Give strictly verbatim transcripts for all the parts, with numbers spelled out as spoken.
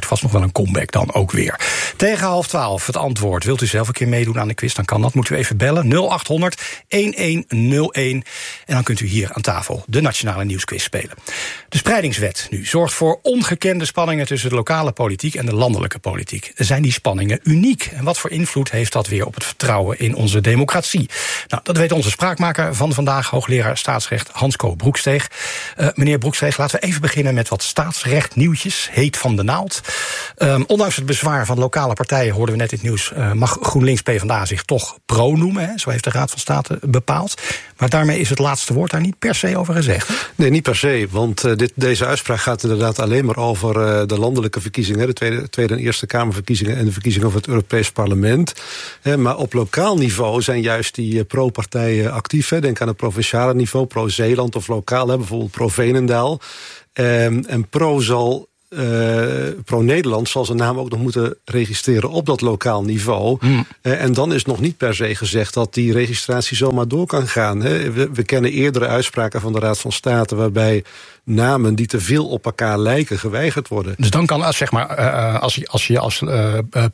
vast nog wel een comeback dan ook weer. Tegen half twaalf het antwoord. Wilt u zelf een keer meedoen aan de quiz, dan kan dat. Moet u even bellen. nul acht honderd elf En dan kunt u hier aan tafel de Nationale Nieuwsquiz spelen. De spreidingswet nu zorgt voor ongekende spanningen tussen de lokale politiek en de landelijke politiek. Zijn die spanningen uniek? En wat voor invloed heeft dat weer op het vertrouwen in onze democratie? Nou, dat weet onze spraakmaker van vandaag, hoogleraar staatsrecht Hansko Broeksteeg. Uh, meneer Broeksteeg, laten we even beginnen met wat staatsrecht nieuwtjes. Heet van de naald. Um, ondanks het bezwaar van lokale partijen, hoorden we net in het nieuws, uh, mag GroenLinks PvdA zich toch pro noemen. Hè? Zo heeft de Raad van State bepaald. Maar daarmee is het laatste woord daar niet per se over gezegd. Hè? Nee, niet per se. Want uh, dit, deze uitspraak gaat inderdaad alleen maar over uh, de landelijke verkiezingen. De Tweede, tweede en Eerste Kamerverkiezingen en de verkiezingen voor het Europees Parlement. Uh, maar op lokaal niveau zijn juist die uh, pro-partijen actief. Hè. Denk aan het provinciale niveau, pro-Zeeland of lokaal, hè, bijvoorbeeld pro-Veenendaal. Um, en pro zal... Uh, Pro-Nederland zal zijn naam ook nog moeten registreren op dat lokaal niveau. Mm. Uh, en dan is nog niet per se gezegd dat die registratie zomaar door kan gaan. Hè. We, we kennen eerdere uitspraken van de Raad van State waarbij namen die te veel op elkaar lijken geweigerd worden. Dus dan kan, zeg maar, uh, als je als, je als uh,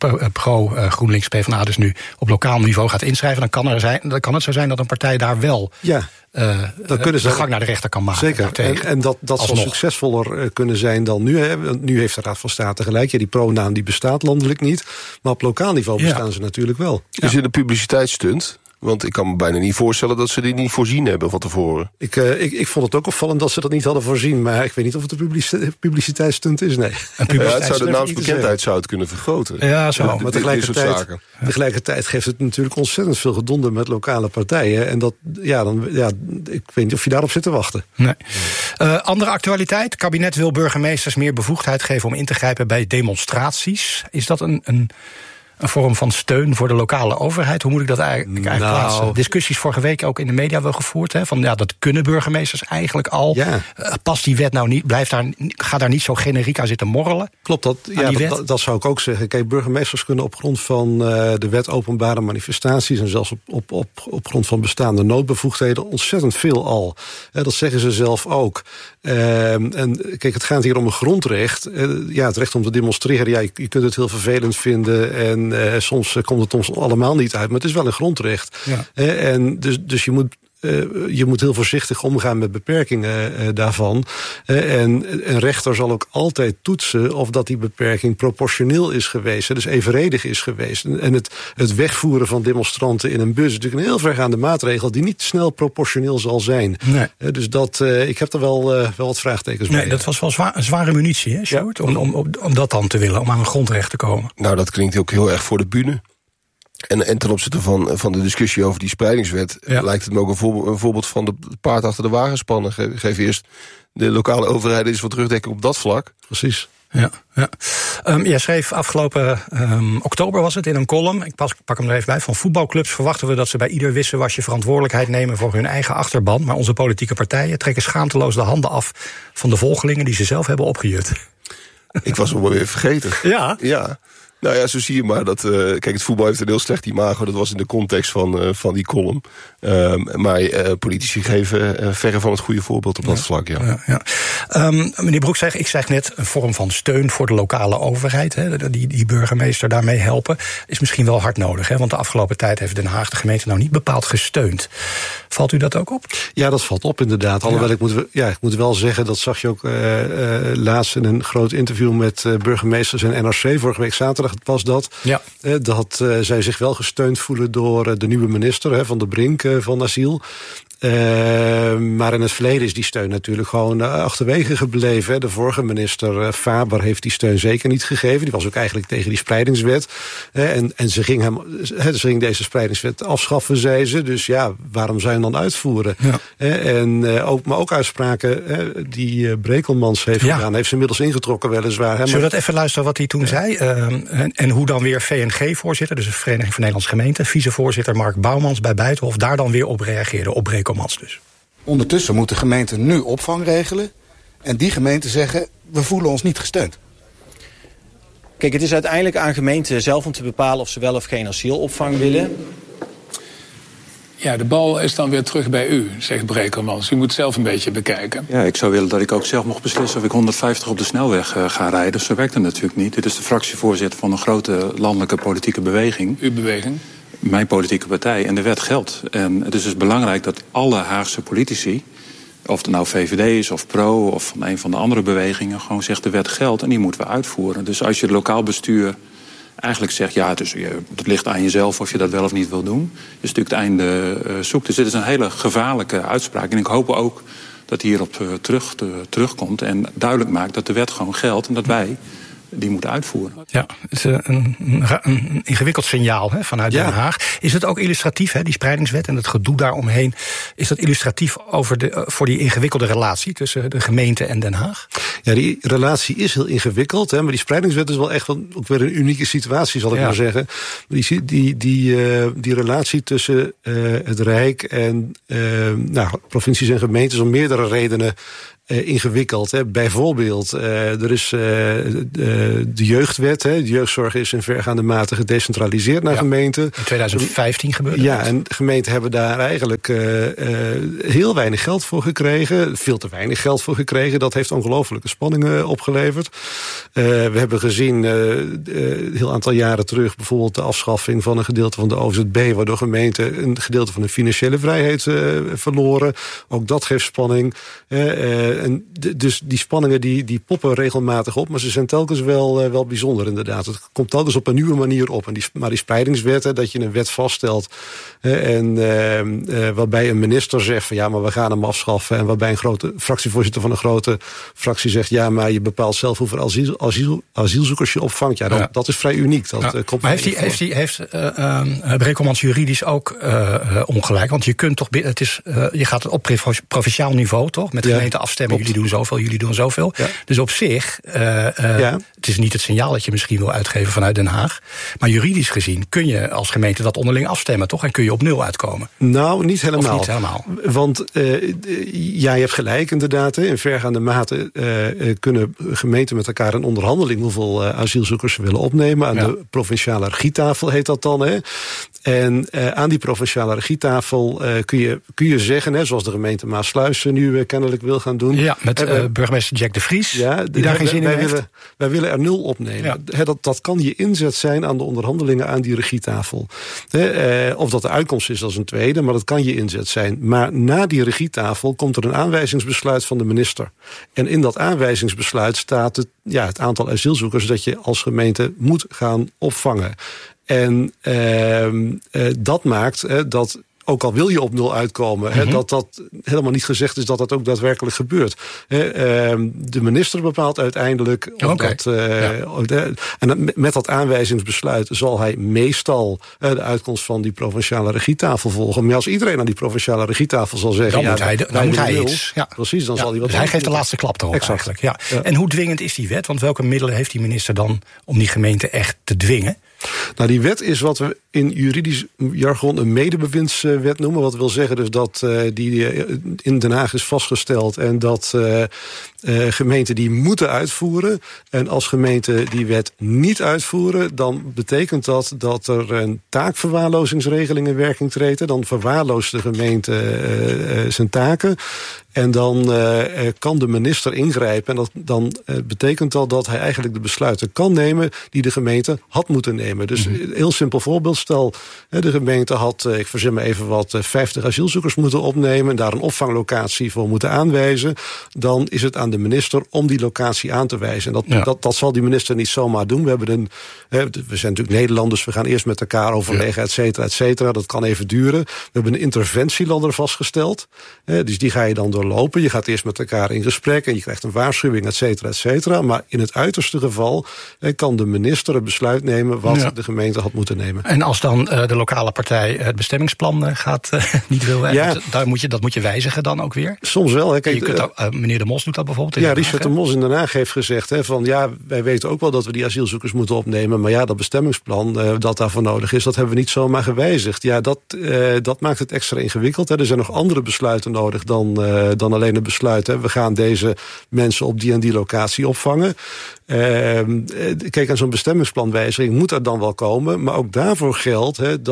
pro uh, GroenLinks PvdA dus nu op lokaal niveau gaat inschrijven, dan kan, er zijn, dan kan het zo zijn dat een partij daar wel ja. Uh, dan kunnen ze de gang naar de rechter kan maken. Zeker, en, en dat, dat zal succesvoller uh, kunnen zijn dan nu. Hè. Nu heeft de Raad van State gelijk. Ja, die pro-naam die bestaat landelijk niet. Maar op lokaal niveau bestaan ja. ze natuurlijk wel. Is het een publiciteitsstunt? Want ik kan me bijna niet voorstellen dat ze dit niet voorzien hebben van tevoren. Ik, uh, ik, ik vond het ook opvallend dat ze dat niet hadden voorzien. Maar ik weet niet of het een publiciteitsstunt is, nee. Een ja, het zou de naamsbekendheid zou het kunnen vergroten. Ja, zo. Ja, maar tegelijkertijd, tegelijkertijd geeft het natuurlijk ontzettend veel gedonder met lokale partijen. En dat, ja, dan, ja, ik weet niet of je daarop zit te wachten. Nee. Uh, andere actualiteit. Het kabinet wil burgemeesters meer bevoegdheid geven om in te grijpen bij demonstraties. Is dat een... een Een vorm van steun voor de lokale overheid? Hoe moet ik dat eigenlijk, eigenlijk nou, plaatsen? Discussies vorige week ook in de media wel gevoerd. Hè, van ja, dat kunnen burgemeesters eigenlijk al. Ja. Uh, past die wet nou niet? Blijft daar, ga daar niet zo generiek aan zitten morrelen? Klopt, dat, ja, dat, dat, dat zou ik ook zeggen. Kijk, burgemeesters kunnen op grond van uh, de wet openbare manifestaties en zelfs op, op, op, op grond van bestaande noodbevoegdheden ontzettend veel al. Uh, dat zeggen ze zelf ook. Uh, en kijk, het gaat hier om een grondrecht. Uh, ja, het recht om te demonstreren. Ja, je, je kunt het heel vervelend vinden en Uh, soms uh, komt het ons allemaal niet uit, maar het is wel een grondrecht. Ja. Uh, en dus, dus je moet Uh, je moet heel voorzichtig omgaan met beperkingen uh, daarvan. Uh, en een rechter zal ook altijd toetsen of dat die beperking proportioneel is geweest. Dus evenredig is geweest. En het, het wegvoeren van demonstranten in een bus is natuurlijk een heel vergaande maatregel die niet snel proportioneel zal zijn. Nee. Uh, dus dat, uh, ik heb er wel, uh, wel wat vraagtekens bij. Nee, dat was wel zwaar, een zware munitie, hè, Sjoerd? Ja. Om, om, om, om dat dan te willen, om aan een grondrecht te komen. Nou, dat klinkt ook heel erg voor de bühne. En, en ten opzichte van, van de discussie over die spreidingswet ja. lijkt het me ook een voorbeeld, een voorbeeld van de paard achter de wagen spannen. Ge, geef eerst de lokale overheid eens wat terugdekking op dat vlak. Precies. Ja, ja. Um, jij schreef afgelopen um, oktober was het in een column, ik pas, pak hem er even bij, van voetbalclubs verwachten we dat ze bij ieder wisselwasje verantwoordelijkheid nemen voor hun eigen achterban. Maar onze politieke partijen trekken schaamteloos de handen af van de volgelingen die ze zelf hebben opgejut. Ik was hem wel weer vergeten. Ja? Ja. Nou ja, zo zie je maar dat... Uh, kijk, het voetbal heeft een heel slecht imago. Dat was in de context van, uh, van die column. Um, maar uh, politici geven uh, verre van het goede voorbeeld op dat ja, vlak, ja. ja, ja. Um, meneer Broek, zeg, ik zeg net een vorm van steun voor de lokale overheid. Hè, die, die burgemeester daarmee helpen. Is misschien wel hard nodig, hè, want de afgelopen tijd heeft Den Haag de gemeente nou niet bepaald gesteund. Valt u dat ook op? Ja, dat valt op inderdaad. Alhoewel, ja. ik, moet, ja, ik moet wel zeggen, dat zag je ook uh, uh, laatst in een groot interview met uh, burgemeesters en N R C. Vorige week zaterdag was dat. Ja. Uh, dat uh, zij zich wel gesteund voelen door uh, de nieuwe minister hè, Van der Brink uh, van Asiel. Uh, maar in het verleden is die steun natuurlijk gewoon uh, achterwege gebleven. Hè. De vorige minister uh, Faber heeft die steun zeker niet gegeven. Die was ook eigenlijk tegen die spreidingswet. Uh, en, en ze, ging hem, uh, ze ging deze spreidingswet afschaffen, zei ze. Dus ja, waarom zou je hem dan uitvoeren? Ja. Uh, en, uh, ook, maar ook uitspraken uh, die uh, Brekelmans heeft ja. gedaan. Heeft ze inmiddels ingetrokken weliswaar. Hè, maar... Zullen we dat even luisteren wat hij toen ja. zei? Uh, en, en hoe dan weer V N G-voorzitter, dus de Vereniging van Nederlandse Gemeenten, vicevoorzitter Mark Bouwmans bij Buitenhof, daar dan weer op reageerde, op Brekelmans dus. Ondertussen moeten gemeenten nu opvang regelen. En die gemeenten zeggen, we voelen ons niet gesteund. Kijk, het is uiteindelijk aan gemeenten zelf om te bepalen of ze wel of geen asielopvang willen. Ja, de bal is dan weer terug bij u, zegt Brekelmans. U moet zelf een beetje bekijken. Ja, ik zou willen dat ik ook zelf mocht beslissen of ik honderdvijftig op de snelweg uh, ga rijden. Zo werkt het natuurlijk niet. Dit is de fractievoorzitter van een grote landelijke politieke beweging. Uw beweging? Mijn politieke partij. En de wet geldt. En het is dus belangrijk dat alle Haagse politici, of het nou V V D is of Pro of van een van de andere bewegingen, gewoon zegt de wet geldt en die moeten we uitvoeren. Dus als je het lokaal bestuur eigenlijk zegt, ja, het, is, het ligt aan jezelf of je dat wel of niet wil doen, is natuurlijk het einde uh, zoekt. Dus dit is een hele gevaarlijke uitspraak. En ik hoop ook dat hij hierop uh, terug, te, terugkomt en duidelijk maakt dat de wet gewoon geldt en dat wij die moeten uitvoeren. Ja, het is een, een, een ingewikkeld signaal hè, vanuit Den Haag. Ja. Is het ook illustratief, hè, die spreidingswet en het gedoe daaromheen? Is dat illustratief over de, voor die ingewikkelde relatie tussen de gemeente en Den Haag? Ja, die relatie is heel ingewikkeld, hè, maar die spreidingswet is wel echt wel, ook weer een unieke situatie, zal ik ja. maar zeggen. Die, die, die, uh, die relatie tussen uh, het Rijk en uh, nou, provincies en gemeentes om meerdere redenen Uh, ingewikkeld. Hè. Bijvoorbeeld, uh, er is uh, de, de jeugdwet. Hè. De jeugdzorg is in vergaande mate gedecentraliseerd naar ja. gemeenten. In twintig vijftien gebeurde Ja, dat. en gemeenten hebben daar eigenlijk uh, uh, heel weinig geld voor gekregen. Veel te weinig geld voor gekregen. Dat heeft ongelofelijke spanningen opgeleverd. Uh, we hebben gezien, uh, uh, heel aantal jaren terug, bijvoorbeeld de afschaffing van een gedeelte van de O Z B, waardoor gemeenten een gedeelte van hun financiële vrijheid uh, verloren. Ook dat geeft spanning. Uh, En de, dus die spanningen die, die poppen regelmatig op, maar ze zijn telkens wel, uh, wel bijzonder inderdaad. Het komt telkens op een nieuwe manier op. En die, maar die spreidingswet, hè, dat je een wet vaststelt hè, en uh, uh, waarbij een minister zegt van ja, maar we gaan hem afschaffen. En waarbij een grote fractievoorzitter van een grote fractie zegt ja, maar je bepaalt zelf hoeveel asiel, asiel, asielzoekers je opvangt. Ja, dat, ja. dat is vrij uniek. Dat, ja. uh, komt maar heeft hij heeft, heeft uh, uh, Brekelmans juridisch ook uh, uh, ongelijk? Want je kunt toch, het is, uh, je gaat het op provinciaal niveau toch, met de ja. gemeente afstemmen. Jullie doen zoveel, jullie doen zoveel. Ja. Dus op zich, uh, uh, ja. het is niet het signaal dat je misschien wil uitgeven vanuit Den Haag. Maar juridisch gezien kun je als gemeente dat onderling afstemmen, toch? En kun je op nul uitkomen. Nou, niet helemaal. Of niet helemaal. Want uh, ja, je hebt gelijk inderdaad. Hè. In vergaande mate uh, kunnen gemeenten met elkaar in onderhandeling hoeveel uh, asielzoekers ze willen opnemen. Aan ja. de provinciale regietafel heet dat dan. Hè. En uh, aan die provinciale regietafel uh, kun, je, kun je zeggen, hè, zoals de gemeente Maasluis nu uh, kennelijk wil gaan doen. Ja, met uh, burgemeester Jack de Vries, ja, die daar geen zin in heeft. Willen, wij willen er nul opnemen. Ja. He, dat, dat kan je inzet zijn aan de onderhandelingen aan die regietafel. He, uh, of dat de uitkomst is, dat is een tweede, maar dat kan je inzet zijn. Maar na die regietafel komt er een aanwijzingsbesluit van de minister. En in dat aanwijzingsbesluit staat het, ja, het aantal asielzoekers dat je als gemeente moet gaan opvangen. En uh, uh, dat maakt uh, dat, ook al wil je op nul uitkomen, mm-hmm. hè, dat dat helemaal niet gezegd is dat dat ook daadwerkelijk gebeurt. Hè, uh, de minister bepaalt uiteindelijk of okay. dat, uh, ja. en met dat aanwijzingsbesluit zal hij meestal uh, de uitkomst van die provinciale regietafel volgen. Maar als iedereen aan die provinciale regietafel zal zeggen, dan ja, moet hij, de, dan moet hij iets. Ja. Precies, dan ja, zal hij wat. Dus hij geeft de laatste klap erop exact. Eigenlijk. Ja. Ja. En hoe dwingend is die wet? Want welke middelen heeft die minister dan om die gemeente echt te dwingen? Nou, die wet is wat we in juridisch jargon een medebewindswet noemen. Wat wil zeggen dus dat uh, die in Den Haag is vastgesteld en dat uh, uh, gemeenten die moeten uitvoeren. En als gemeenten die wet niet uitvoeren, dan betekent dat dat er een taakverwaarlozingsregeling in werking treedt. Dan verwaarloost de gemeente uh, uh, zijn taken. En dan uh, kan de minister ingrijpen. En dat, dan uh, betekent dat dat hij eigenlijk de besluiten kan nemen die de gemeente had moeten nemen. Dus een heel simpel voorbeeld. Stel, de gemeente had, uh, ik verzin me even wat, uh, vijftig asielzoekers moeten opnemen en daar een opvanglocatie voor moeten aanwijzen. Dan is het aan de minister om die locatie aan te wijzen. En dat, ja. dat, dat zal die minister niet zomaar doen. We, hebben een, uh, we zijn natuurlijk Nederlanders, we gaan eerst met elkaar overleggen, ja. et cetera, et cetera. Dat kan even duren. We hebben een interventielander vastgesteld. Uh, dus die ga je dan door lopen. Je gaat eerst met elkaar in gesprek en je krijgt een waarschuwing, et cetera, et cetera. Maar in het uiterste geval eh, kan de minister het besluit nemen wat ja. de gemeente had moeten nemen. En als dan uh, de lokale partij het bestemmingsplan uh, gaat uh, niet wil, ja. daar moet je, dat moet je wijzigen dan ook weer? Soms wel. Hè. Kijk, je kunt ook, uh, meneer De Mos doet dat bijvoorbeeld. Ja, Richard De Mos in Den Haag heeft gezegd hè, van ja, wij weten ook wel dat we die asielzoekers moeten opnemen, maar ja, dat bestemmingsplan uh, dat daarvoor nodig is, dat hebben we niet zomaar gewijzigd. Ja, dat, uh, dat maakt het extra ingewikkeld. Hè. Er zijn nog andere besluiten nodig dan, uh, dan alleen het besluit. Hè. We gaan deze mensen op die en die locatie opvangen. Uh, kijk, aan zo'n bestemmingsplanwijziging moet er dan wel komen. Maar ook daarvoor geldt hè, dat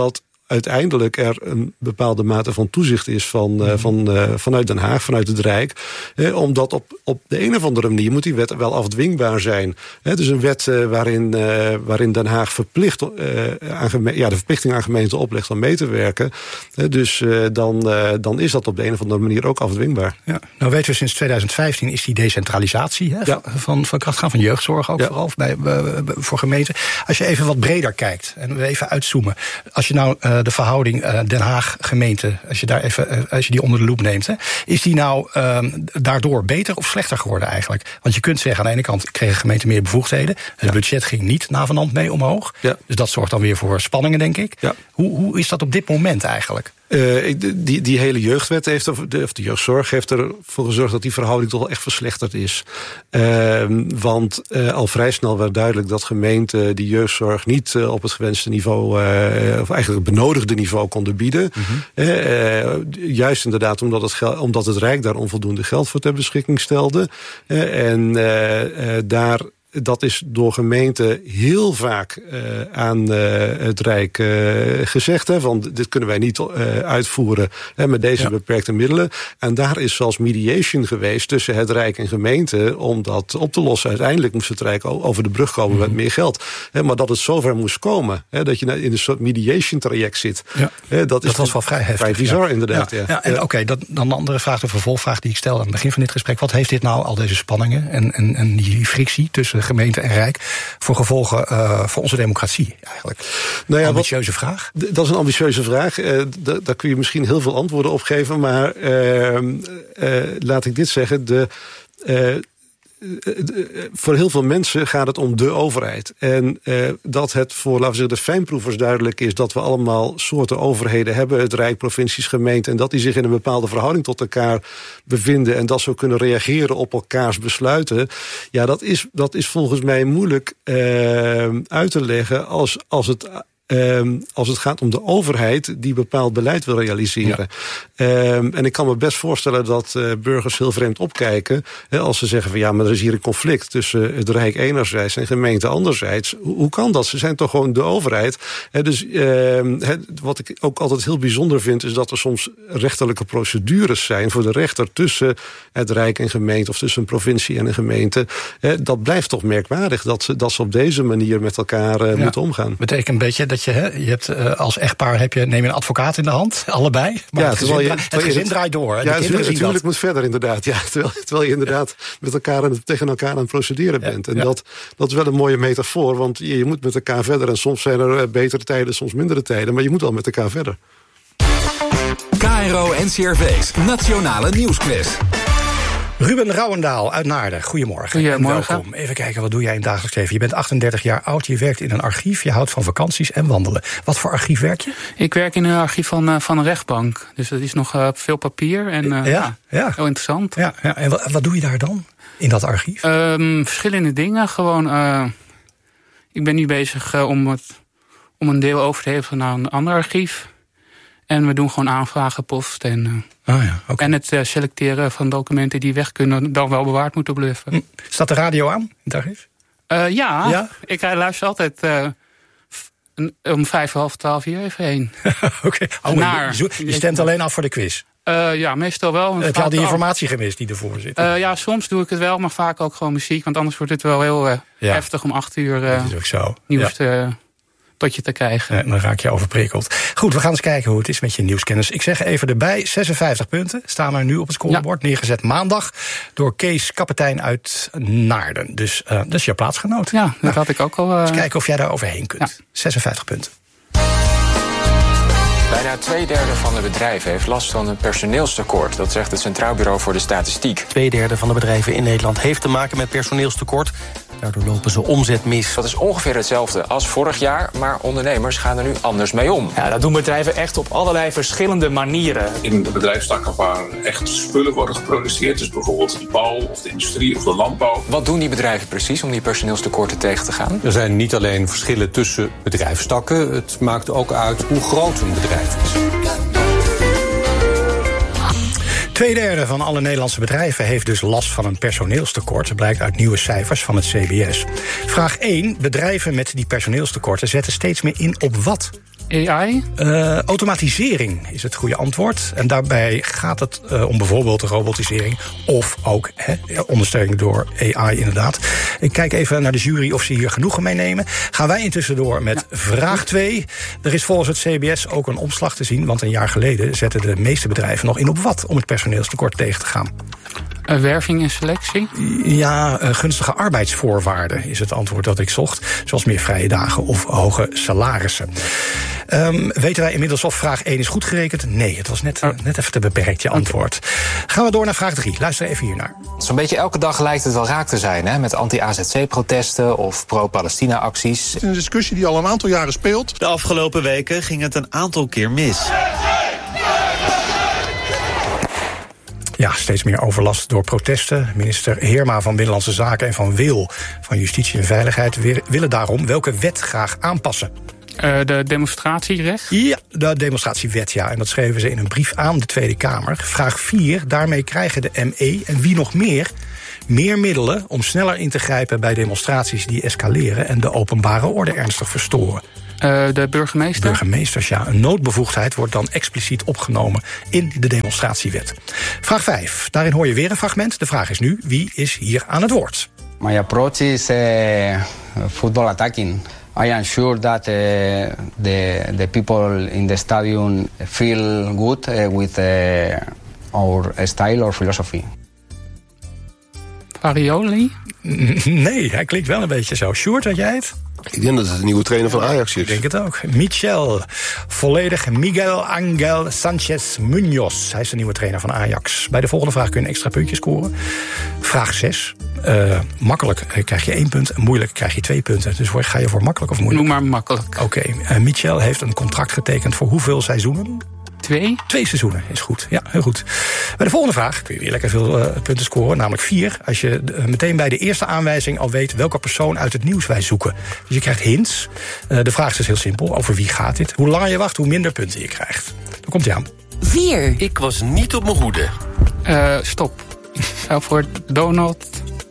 uiteindelijk er een bepaalde mate van toezicht is van, uh, van, uh, vanuit Den Haag, vanuit het Rijk. Eh, omdat op, op de een of andere manier moet die wet wel afdwingbaar zijn. Het is een wet uh, waarin, uh, waarin Den Haag verplicht, uh, aan geme- ja, de verplichting aan gemeenten oplegt om mee te werken. Eh, dus uh, dan, uh, dan is dat op de een of andere manier ook afdwingbaar. Ja. Nou weten we, sinds tweeduizend vijftien is die decentralisatie hè, ja. van, van kracht gaan, van jeugdzorg ook ja. vooral bij, uh, voor gemeenten. Als je even wat breder kijkt en we even uitzoomen. Als je nou uh, de verhouding uh, Den Haag gemeente, als je daar even uh, als je die onder de loep neemt, hè, is die nou uh, daardoor beter of slechter geworden eigenlijk? Want je kunt zeggen, aan de ene kant kregen gemeenten meer bevoegdheden. Het ja. budget ging niet navenant mee omhoog. Ja. Dus dat zorgt dan weer voor spanningen, denk ik. Ja. Hoe, hoe is dat op dit moment eigenlijk? Uh, die, die hele jeugdwet heeft er, de, of de jeugdzorg heeft ervoor gezorgd dat die verhouding toch wel echt verslechterd is. Uh, want uh, al vrij snel werd duidelijk dat gemeenten die jeugdzorg niet uh, op het gewenste niveau, uh, of eigenlijk het benodigde niveau konden bieden. Mm-hmm. Uh, uh, juist inderdaad omdat het, gel- omdat het Rijk daar onvoldoende geld voor ter beschikking stelde. Uh, en uh, uh, daar... Dat is door gemeenten heel vaak uh, aan uh, het Rijk uh, gezegd. Hè, van dit kunnen wij niet uh, uitvoeren hè, met deze ja. beperkte middelen. En daar is zelfs mediation geweest tussen het Rijk en gemeente om dat op te lossen. Uiteindelijk moest het Rijk over de brug komen mm-hmm. met meer geld. Hè, maar dat het zover moest komen. Hè, dat je in een soort mediation traject zit. Ja. Hè, dat, dat is was wel vrij heftig. Vrij bizar ja. inderdaad. Ja. Ja. Ja, en ja. oké, okay, dan een andere vraag, de vervolgvraag die ik stelde aan het begin van dit gesprek. Wat heeft dit nou, al deze spanningen en, en, en die frictie tussen gemeente en Rijk, voor gevolgen uh, voor onze democratie eigenlijk? Nou ja, ambitieuze wat, vraag. D- dat is een ambitieuze vraag. Uh, d- daar kun je misschien heel veel antwoorden op geven. Maar uh, uh, laat ik dit zeggen. De... Uh, voor heel veel mensen gaat het om de overheid. En uh, dat het voor, laten we zeggen, de fijnproevers duidelijk is dat we allemaal soorten overheden hebben, het Rijk, provincies, gemeenten, en dat die zich in een bepaalde verhouding tot elkaar bevinden en dat ze kunnen reageren op elkaars besluiten. Ja, dat is, dat is volgens mij moeilijk uh, uit te leggen als, als het... Um, als het gaat om de overheid die bepaald beleid wil realiseren. Ja. Um, en ik kan me best voorstellen dat uh, burgers heel vreemd opkijken He, als ze zeggen van ja, maar er is hier een conflict tussen het Rijk enerzijds en gemeente anderzijds. Hoe, hoe kan dat? Ze zijn toch gewoon de overheid? He, dus um, he, wat ik ook altijd heel bijzonder vind is dat er soms rechterlijke procedures zijn voor de rechter tussen het Rijk en gemeente of tussen een provincie en een gemeente. He, dat blijft toch merkwaardig dat ze, dat ze op deze manier met elkaar uh, ja. moeten omgaan. Betekent een beetje dat je, hè, je hebt uh, als echtpaar heb je, neem je een advocaat in de hand, allebei. Maar ja, het gezin, je, dra- het gezin het, draait door. Ja, het natuurlijk moet verder inderdaad. Ja, terwijl, terwijl je inderdaad ja. met elkaar en tegen elkaar aan het procederen ja. bent. En ja. dat, dat is wel een mooie metafoor, want je, je moet met elkaar verder. En soms zijn er betere tijden, soms mindere tijden. Maar je moet wel met elkaar verder. K R O N C R V's Nationale Nieuwsquiz. Ruben Rouwendaal uit Naarden, goedemorgen. Goedemorgen. Welkom. Even kijken, wat doe jij in het dagelijks leven? Je bent achtendertig jaar oud, je werkt in een archief, je houdt van vakanties en wandelen. Wat voor archief werk je? Ik werk in een archief van, uh, van een rechtbank. Dus dat is nog uh, veel papier en uh, ja, ja, ja. heel interessant. Ja, ja. En wat, wat doe je daar dan, in dat archief? Um, verschillende dingen. Gewoon, uh, ik ben nu bezig uh, om, het, om een deel over te hevelen naar een ander archief. En we doen gewoon aanvragen, post en, uh, oh ja, okay. en het uh, selecteren van documenten die weg kunnen, dan wel bewaard moeten blijven. Hm. Staat de radio aan in het archief? Uh, ja, ja, ik luister altijd uh, om vijf, half twaalf hier even heen. Oké, okay. oh, je, je stemt alleen af voor de quiz? Uh, ja, meestal wel. Heb je al die informatie gemist die ervoor zit? Uh, ja, soms doe ik het wel, maar vaak ook gewoon muziek. Want anders wordt het wel heel uh, ja. heftig om acht uur uh, dat is ook zo. nieuws ja. uh, tot je te krijgen. Ja, dan raak je overprikkeld. Goed, we gaan eens kijken hoe het is met je nieuwskennis. Ik zeg even erbij, zesenvijftig punten staan er nu op het scorebord. Ja. Neergezet maandag door Kees Kapitein uit Naarden. Dus uh, dat is jouw plaatsgenoot. Ja, dat nou, had ik ook al. Uh... Eens kijken of jij daar overheen kunt. Ja. zesenvijftig punten. Bijna twee derde van de bedrijven heeft last van een personeelstekort. Dat zegt het Centraal Bureau voor de Statistiek. Twee derde van de bedrijven in Nederland heeft te maken met personeelstekort. Daardoor lopen ze omzet mis. Dat is ongeveer hetzelfde als vorig jaar, maar ondernemers gaan er nu anders mee om. Ja, dat doen bedrijven echt op allerlei verschillende manieren. In de bedrijfstakken waar echt spullen worden geproduceerd, dus bijvoorbeeld de bouw of de industrie of de landbouw. Wat doen die bedrijven precies om die personeelstekorten tegen te gaan? Er zijn niet alleen verschillen tussen bedrijfstakken, het maakt ook uit hoe groot een bedrijf is. Tweederde van alle Nederlandse bedrijven heeft dus last van een personeelstekort, blijkt uit nieuwe cijfers van het C B S. Vraag één. Bedrijven met die personeelstekorten zetten steeds meer in op wat? A I? Uh, automatisering is het goede antwoord. En daarbij gaat het uh, om bijvoorbeeld de robotisering of ook he, ondersteuning door A I inderdaad. Ik kijk even naar de jury of ze hier genoegen mee nemen. Gaan wij intussen door met ja. vraag twee. Er is volgens het C B S ook een omslag te zien, want een jaar geleden zetten de meeste bedrijven nog in op wat om het personeelstekort tegen te gaan. Uh, werving en selectie? Ja, uh, gunstige arbeidsvoorwaarden is het antwoord dat ik zocht. Zoals meer vrije dagen of hoge salarissen. Um, weten wij inmiddels of vraag één is goed gerekend? Nee, het was net, uh, net even te beperkt, je antwoord. Gaan we door naar vraag drie. Luister even hiernaar. Zo'n beetje elke dag lijkt het wel raak te zijn, hè? Met anti-A Z C-protesten of pro-Palestina-acties. Het is een discussie die al een aantal jaren speelt. De afgelopen weken ging het een aantal keer mis. Ja, steeds meer overlast door protesten. Minister Heerma van Binnenlandse Zaken en Van Wil van Justitie en Veiligheid willen daarom welke wet graag aanpassen? Uh, de demonstratierecht? Ja, de demonstratiewet, ja. En dat schreven ze in een brief aan de Tweede Kamer. Vraag vier, daarmee krijgen de M E en wie nog meer meer middelen om sneller in te grijpen bij demonstraties die escaleren en de openbare orde ernstig verstoren. Uh, de burgemeester? Burgemeesters, ja. Een noodbevoegdheid wordt dan expliciet opgenomen in de demonstratiewet. Vraag vijf. Daarin hoor je weer een fragment. De vraag is nu, wie is hier aan het woord? My approach is uh, football attacking. I am sure that uh, the, the people in the stadium feel good uh, with uh, our style or philosophy. Farioli? Nee, hij klinkt wel een beetje zo. Sjoerd, weet jij het? Ik denk dat het een nieuwe trainer van Ajax is. Ik denk het ook. Michel, volledig Miguel Angel Sanchez Munoz. Hij is de nieuwe trainer van Ajax. Bij de volgende vraag kun je een extra puntje scoren. Vraag zes. Uh, makkelijk krijg je één punt, moeilijk krijg je twee punten. Dus ga je voor makkelijk of moeilijk? Noem maar makkelijk. Oké, okay. uh, Michel heeft een contract getekend voor hoeveel seizoenen? Twee? Twee seizoenen is goed, ja, heel goed. Bij de volgende vraag kun je weer lekker veel uh, punten scoren, namelijk vier. Als je uh, meteen bij de eerste aanwijzing al weet welke persoon uit het nieuws wij zoeken. Dus je krijgt hints. Uh, de vraag is dus heel simpel, over wie gaat dit? Hoe langer je wacht, hoe minder punten je krijgt. Dan komt hij aan. Vier. Ik was niet op mijn hoede. Uh, stop. Uh, voor Donald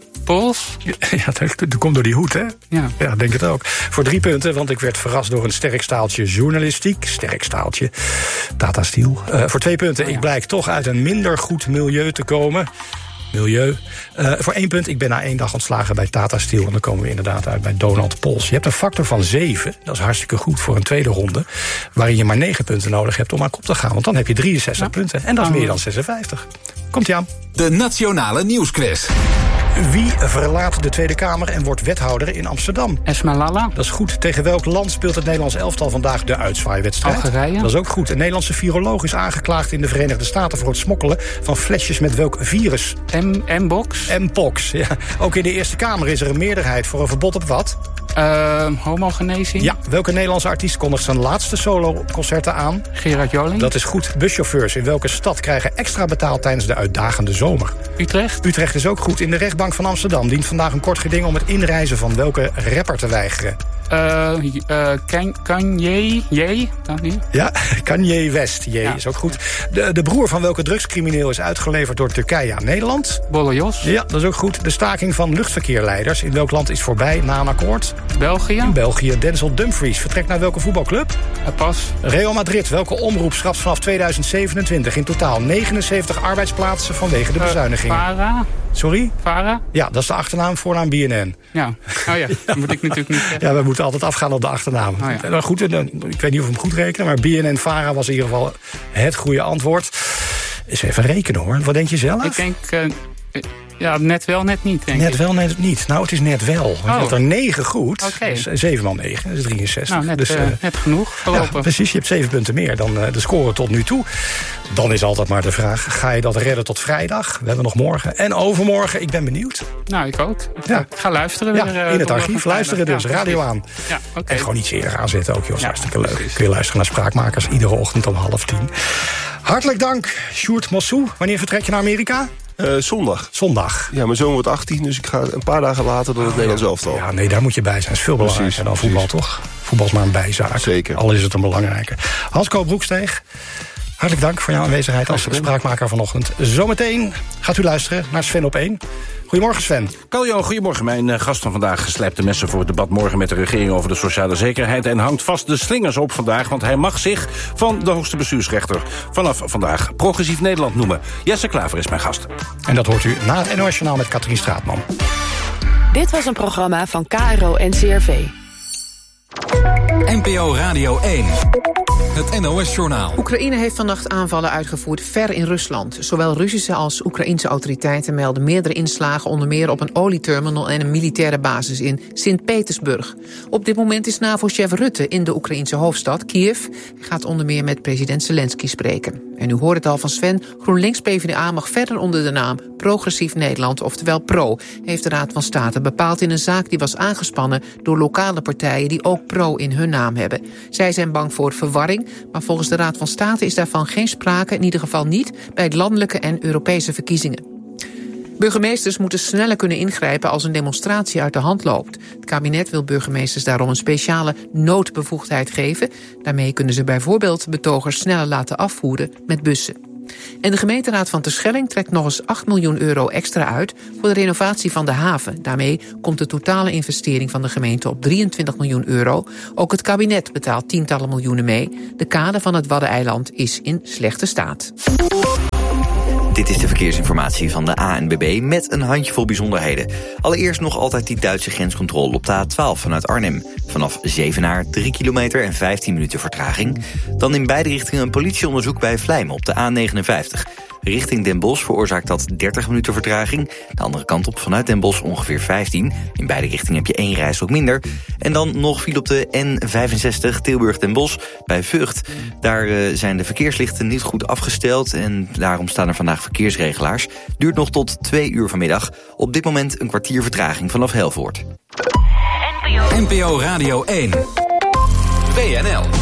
Pols? Ja, dat, dat komt door die hoed, hè? Ja. Ja, denk het ook. Voor drie punten, want ik werd verrast door een sterk staaltje journalistiek. Sterk staaltje. Tata Steel. Uh, voor twee punten, oh, ja. Ik blijk toch uit een minder goed milieu te komen. Milieu. Uh, voor één punt, ik ben na één dag ontslagen bij Tata Steel. En dan komen we inderdaad uit bij Donald Pols. Je hebt een factor van zeven. Dat is hartstikke goed voor een tweede ronde. Waarin je maar negen punten nodig hebt om aan kop te gaan. Want dan heb je drieënzestig ja. punten. En dat is meer dan zesenvijftig. Komt-ie aan. De Nationale Nieuwsquiz. Wie verlaat de Tweede Kamer en wordt wethouder in Amsterdam? Esmalala. Dat is goed. Tegen welk land speelt het Nederlands elftal vandaag de uitzwaaiwedstrijd? Algerije. Dat is ook goed. Een Nederlandse viroloog is aangeklaagd in de Verenigde Staten voor het smokkelen van flesjes met welk virus? M-box. M-pox, ja. Ook in de Eerste Kamer is er een meerderheid voor een verbod op wat? Uh, homogenezing. Ja, welke Nederlandse artiest kondigt zijn laatste soloconcerten aan? Gerard Joling. Dat is goed. Buschauffeurs in welke stad krijgen extra betaald tijdens de uitdagende zomer? Utrecht. Utrecht is ook goed. In de rechtbank van Amsterdam dient vandaag een kort geding om het inreizen van welke rapper te weigeren? Uh, uh, Kanye, J? Ja, Kanye West, J ja. is ook goed. De, de broer van welke drugscrimineel is uitgeleverd door Turkije aan Nederland? Bolle Jos. Ja, dat is ook goed. De staking van luchtverkeerleiders in welk land is voorbij na een akkoord? België. In België. Denzel Dumfries vertrekt naar welke voetbalclub? Uh, pas. Real Madrid. Welke omroep schrapt vanaf tweeduizend zevenentwintig in totaal negenenzeventig arbeidsplaatsen vanwege de uh, bezuinigingen? Vara. Sorry? Vara? Ja, dat is de achternaam, voornaam B N N. Ja, oh ja, dat moet ik natuurlijk niet zeggen. Ja, we moeten altijd afgaan op de achternaam. Oh ja. Goed, ik weet niet of we hem goed rekenen, maar B N N Vara was in ieder geval het goede antwoord. Eens even rekenen hoor. Wat denk je zelf? Ik denk, uh, ja, net wel, net niet, denk net ik. wel, net niet. Nou, het is net wel. Oh. Je had er negen goed. Okay. Dus zeven maal negen, dat is drieënzestig. Nou, net, dus, uh, uh, net genoeg. Ja, precies, je hebt zeven punten meer dan uh, de score tot nu toe. Dan is altijd maar de vraag, ga je dat redden tot vrijdag? We hebben nog morgen en overmorgen. Ik ben benieuwd. Nou, ik ook. Ja. Ik ga luisteren. Ja, weer, uh, in het archief. Luisteren dus. Ja, radio aan. Ja, okay. En gewoon iets eerder aanzetten ook, joh. Ja, hartstikke leuk. Precies. Kun je luisteren naar Spraakmakers iedere ochtend om half tien. Hartelijk dank, Sjoerd Massou. Wanneer vertrek je naar Amerika? Uh, zondag. Zondag. Ja, mijn zoon wordt achttien, dus ik ga een paar dagen later dan het oh, Nederlands elftal. Ja, nee, daar moet je bij zijn. Dat is veel belangrijker precies, dan voetbal, precies. Toch? Voetbal is maar een bijzaak. Zeker. Al is het een belangrijke. Hans Koop Broeksteeg, Hartelijk dank voor jouw aanwezigheid als spraakmaker vanochtend. Zometeen gaat u luisteren naar Sven op één. Goedemorgen Sven. Carl-Johan, goedemorgen. Mijn uh, gast van vandaag slijpt de messen voor het debat morgen met de regering over de sociale zekerheid en hangt vast de slingers op vandaag, want hij mag zich van de hoogste bestuursrechter vanaf vandaag Progressief Nederland noemen. Jesse Klaver is mijn gast. En dat hoort u na het N O S-journaal met Katrien Straatman. Dit was een programma van K R O en C R V. N P O Radio één. Het N O S-journaal. Oekraïne heeft vannacht aanvallen uitgevoerd ver in Rusland. Zowel Russische als Oekraïense autoriteiten melden meerdere inslagen, onder meer op een olieterminal en een militaire basis in Sint-Petersburg. Op dit moment is NAVO-chef Rutte in de Oekraïense hoofdstad Kiev. Hij gaat onder meer met president Zelensky spreken. En u hoort het al van Sven, GroenLinks P v d A mag verder onder de naam Progressief Nederland, oftewel PRO, heeft de Raad van State bepaald in een zaak die was aangespannen door lokale partijen die ook PRO in hun naam hebben. Zij zijn bang voor verwarring, maar volgens de Raad van State is daarvan geen sprake, in ieder geval niet bij landelijke en Europese verkiezingen. Burgemeesters moeten sneller kunnen ingrijpen als een demonstratie uit de hand loopt. Het kabinet wil burgemeesters daarom een speciale noodbevoegdheid geven. Daarmee kunnen ze bijvoorbeeld betogers sneller laten afvoeren met bussen. En de gemeenteraad van Terschelling trekt nog eens acht miljoen euro extra uit voor de renovatie van de haven. Daarmee komt de totale investering van de gemeente op drieëntwintig miljoen euro. Ook het kabinet betaalt tientallen miljoenen mee. De kade van het Waddeneiland is in slechte staat. Dit is de verkeersinformatie van de A N B B met een handjevol bijzonderheden. Allereerst nog altijd die Duitse grenscontrole op de A twaalf vanuit Arnhem. Vanaf Zevenaar drie kilometer en vijftien minuten vertraging. Dan in beide richtingen een politieonderzoek bij Vlijmen op de A negenenvijftig. Richting Den Bosch veroorzaakt dat dertig minuten vertraging. De andere kant op vanuit Den Bosch ongeveer vijftien. In beide richtingen heb je één reis ook minder. En dan nog viel op de N vijfenzestig Tilburg-Den Bosch bij Vught. Daar uh, zijn de verkeerslichten niet goed afgesteld en daarom staan er vandaag verkeersregelaars. Duurt nog tot twee uur vanmiddag. Op dit moment een kwartier vertraging vanaf Helvoort. N P O Radio één. W N L.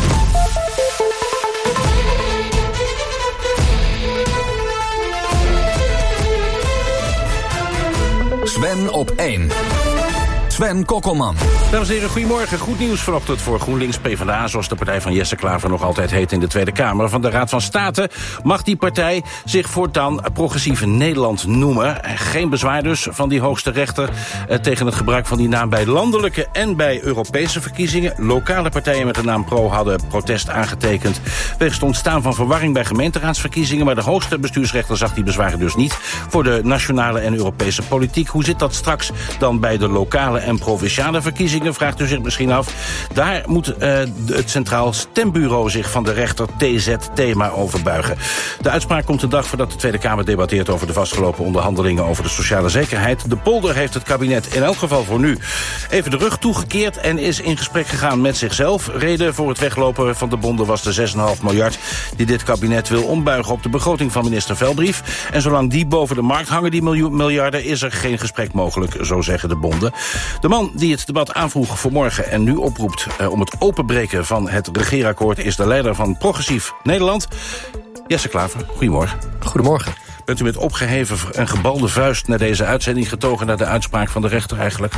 Sven op één. Sven Kokkelman. Dames en heren, goedemorgen. Goed nieuws vanochtend voor GroenLinks P v d A... zoals de partij van Jesse Klaver nog altijd heet in de Tweede Kamer. Van de Raad van State mag die partij zich voortaan Progressief Nederland noemen. Geen bezwaar dus van die hoogste rechter eh, tegen het gebruik van die naam bij landelijke en bij Europese verkiezingen. Lokale partijen met de naam PRO hadden protest aangetekend wegens het ontstaan van verwarring bij gemeenteraadsverkiezingen. Maar de hoogste bestuursrechter zag die bezwaren dus niet voor de nationale en Europese politiek. Hoe zit dat straks dan bij de lokale en provinciale verkiezingen, vraagt u zich misschien af. Daar moet uh, het Centraal Stembureau zich van de rechter T Z T maar over buigen. De uitspraak komt een dag voordat de Tweede Kamer debatteert over de vastgelopen onderhandelingen over de sociale zekerheid. De polder heeft het kabinet in elk geval voor nu even de rug toegekeerd en is in gesprek gegaan met zichzelf. Reden voor het weglopen van de bonden was de zes komma vijf miljard die dit kabinet wil ombuigen op de begroting van minister Velbrief. En zolang die boven de markt hangen, die miljarden, is er geen gesprek mogelijk, zo zeggen de bonden. De man die het debat aanvroeg voor morgen en nu oproept eh, om het openbreken van het regeerakkoord is de leider van Progressief Nederland, Jesse Klaver. Goedemorgen. Goedemorgen. Bent u met opgeheven en gebalde vuist naar deze uitzending getogen, naar de uitspraak van de rechter eigenlijk?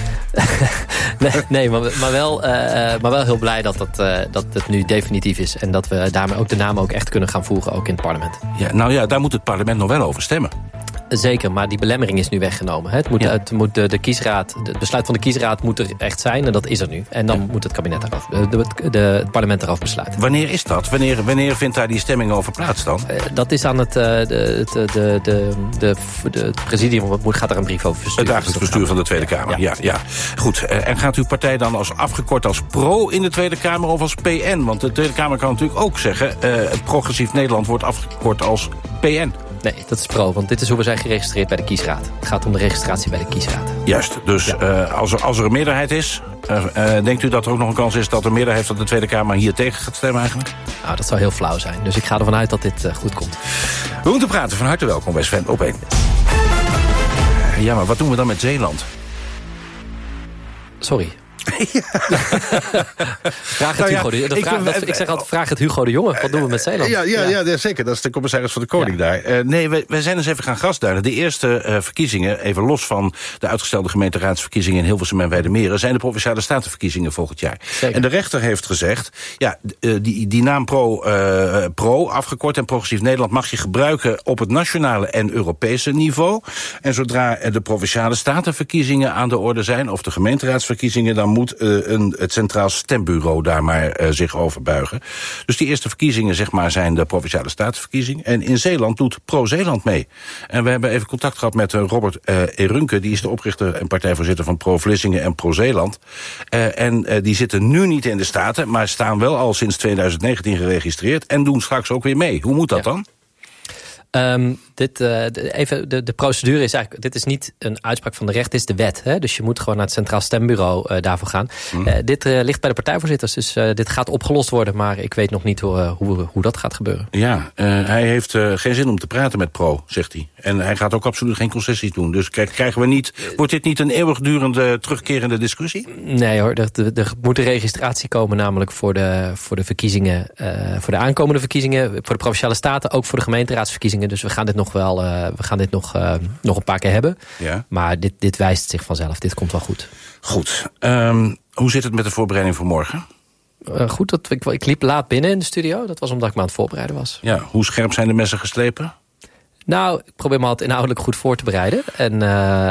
nee, nee maar, maar, wel, uh, maar wel heel blij dat het, uh, dat het nu definitief is en dat we daarmee ook de naam ook echt kunnen gaan voeren, ook in het parlement. Ja, nou ja, daar moet het parlement nog wel over stemmen. Zeker, maar die belemmering is nu weggenomen. Het, moet, ja. het, moet de, de kiesraad, het besluit van de kiesraad moet er echt zijn en dat is er nu. En dan ja. moet het kabinet daarof, de, de, de, het parlement daarof besluiten. Wanneer is dat? Wanneer, wanneer vindt daar die stemming over plaats dan? Uh, dat is aan het, uh, de, de, de, de, de, de, het presidium, gaat daar een brief over versturen. Het dagelijks bestuur van de Tweede Kamer, ja. ja, ja. Goed, uh, en gaat uw partij dan als afgekort als PRO in de Tweede Kamer of als P N? Want de Tweede Kamer kan natuurlijk ook zeggen, uh, Progressief Nederland wordt afgekort als P N. Nee, dat is PRO, want dit is hoe we zijn geregistreerd bij de kiesraad. Het gaat om de registratie bij de kiesraad. Juist, dus ja. uh, als, er, als er een meerderheid is, uh, uh, denkt u dat er ook nog een kans is dat er meerderheid van de Tweede Kamer hier tegen gaat stemmen eigenlijk? Nou, dat zou heel flauw zijn. Dus ik ga ervan uit dat dit uh, goed komt. We moeten praten, van harte welkom bij Sven op één. Uh, ja, maar wat doen we dan met Zeeland? Sorry. vraag het Nou ja, Hugo de, de ik vraag, ben- dat, ik zeg altijd, vraag het Hugo de Jonge. Wat doen we met Zeeland? Ja, ja, ja. ja zeker. Dat is de commissaris van de Koning daar. Uh, nee, wij, wij zijn eens even gaan grasduinen. De eerste uh, verkiezingen, even los van de uitgestelde gemeenteraadsverkiezingen in Hilversum en Weidemeren, zijn de Provinciale Statenverkiezingen volgend jaar. Zeker. En de rechter heeft gezegd, ja, uh, die, die naam pro, uh, pro, afgekort en Progressief Nederland, mag je gebruiken op het nationale en Europese niveau. En zodra de Provinciale Statenverkiezingen aan de orde zijn, of de gemeenteraadsverkiezingen, dan moet uh, een, het Centraal Stembureau daar maar uh, zich over buigen. Dus die eerste verkiezingen, zeg maar, zijn de Provinciale Statenverkiezingen. En in Zeeland doet Pro-Zeeland mee. En we hebben even contact gehad met uh, Robert uh, Erunke, die is de oprichter en partijvoorzitter van Pro-Vlissingen en Pro-Zeeland. Uh, en uh, die zitten nu niet in de Staten, maar staan wel al sinds twintig negentien geregistreerd en doen straks ook weer mee. Hoe moet dat ja. dan? Um, dit, uh, de, even, de, de procedure is eigenlijk, dit is niet een uitspraak van de rechter, dit is de wet. Hè? Dus je moet gewoon naar het Centraal Stembureau uh, daarvoor gaan. Mm. Uh, dit uh, ligt bij de partijvoorzitters, dus uh, dit gaat opgelost worden, maar ik weet nog niet hoe, uh, hoe, hoe dat gaat gebeuren. Ja, uh, hij heeft uh, geen zin om te praten met Pro, zegt hij. En hij gaat ook absoluut geen concessies doen. Dus kijk, krijgen we niet, wordt dit niet een eeuwigdurende, terugkerende discussie? Nee hoor, er, er, er moet een registratie komen, namelijk voor de, voor de verkiezingen, uh, voor de aankomende verkiezingen, voor de Provinciale Staten, ook voor de gemeenteraadsverkiezingen. Dus we gaan dit nog wel, uh, we gaan dit nog, uh, nog een paar keer hebben. Ja. Maar dit, dit wijst zich vanzelf. Dit komt wel goed. Goed. Um, hoe zit het met de voorbereiding voor morgen? Uh, goed, dat, ik, ik liep laat binnen in de studio. Dat was omdat ik me aan het voorbereiden was. Ja, hoe scherp zijn de messen geslepen? Nou, ik probeer me altijd inhoudelijk goed voor te bereiden. En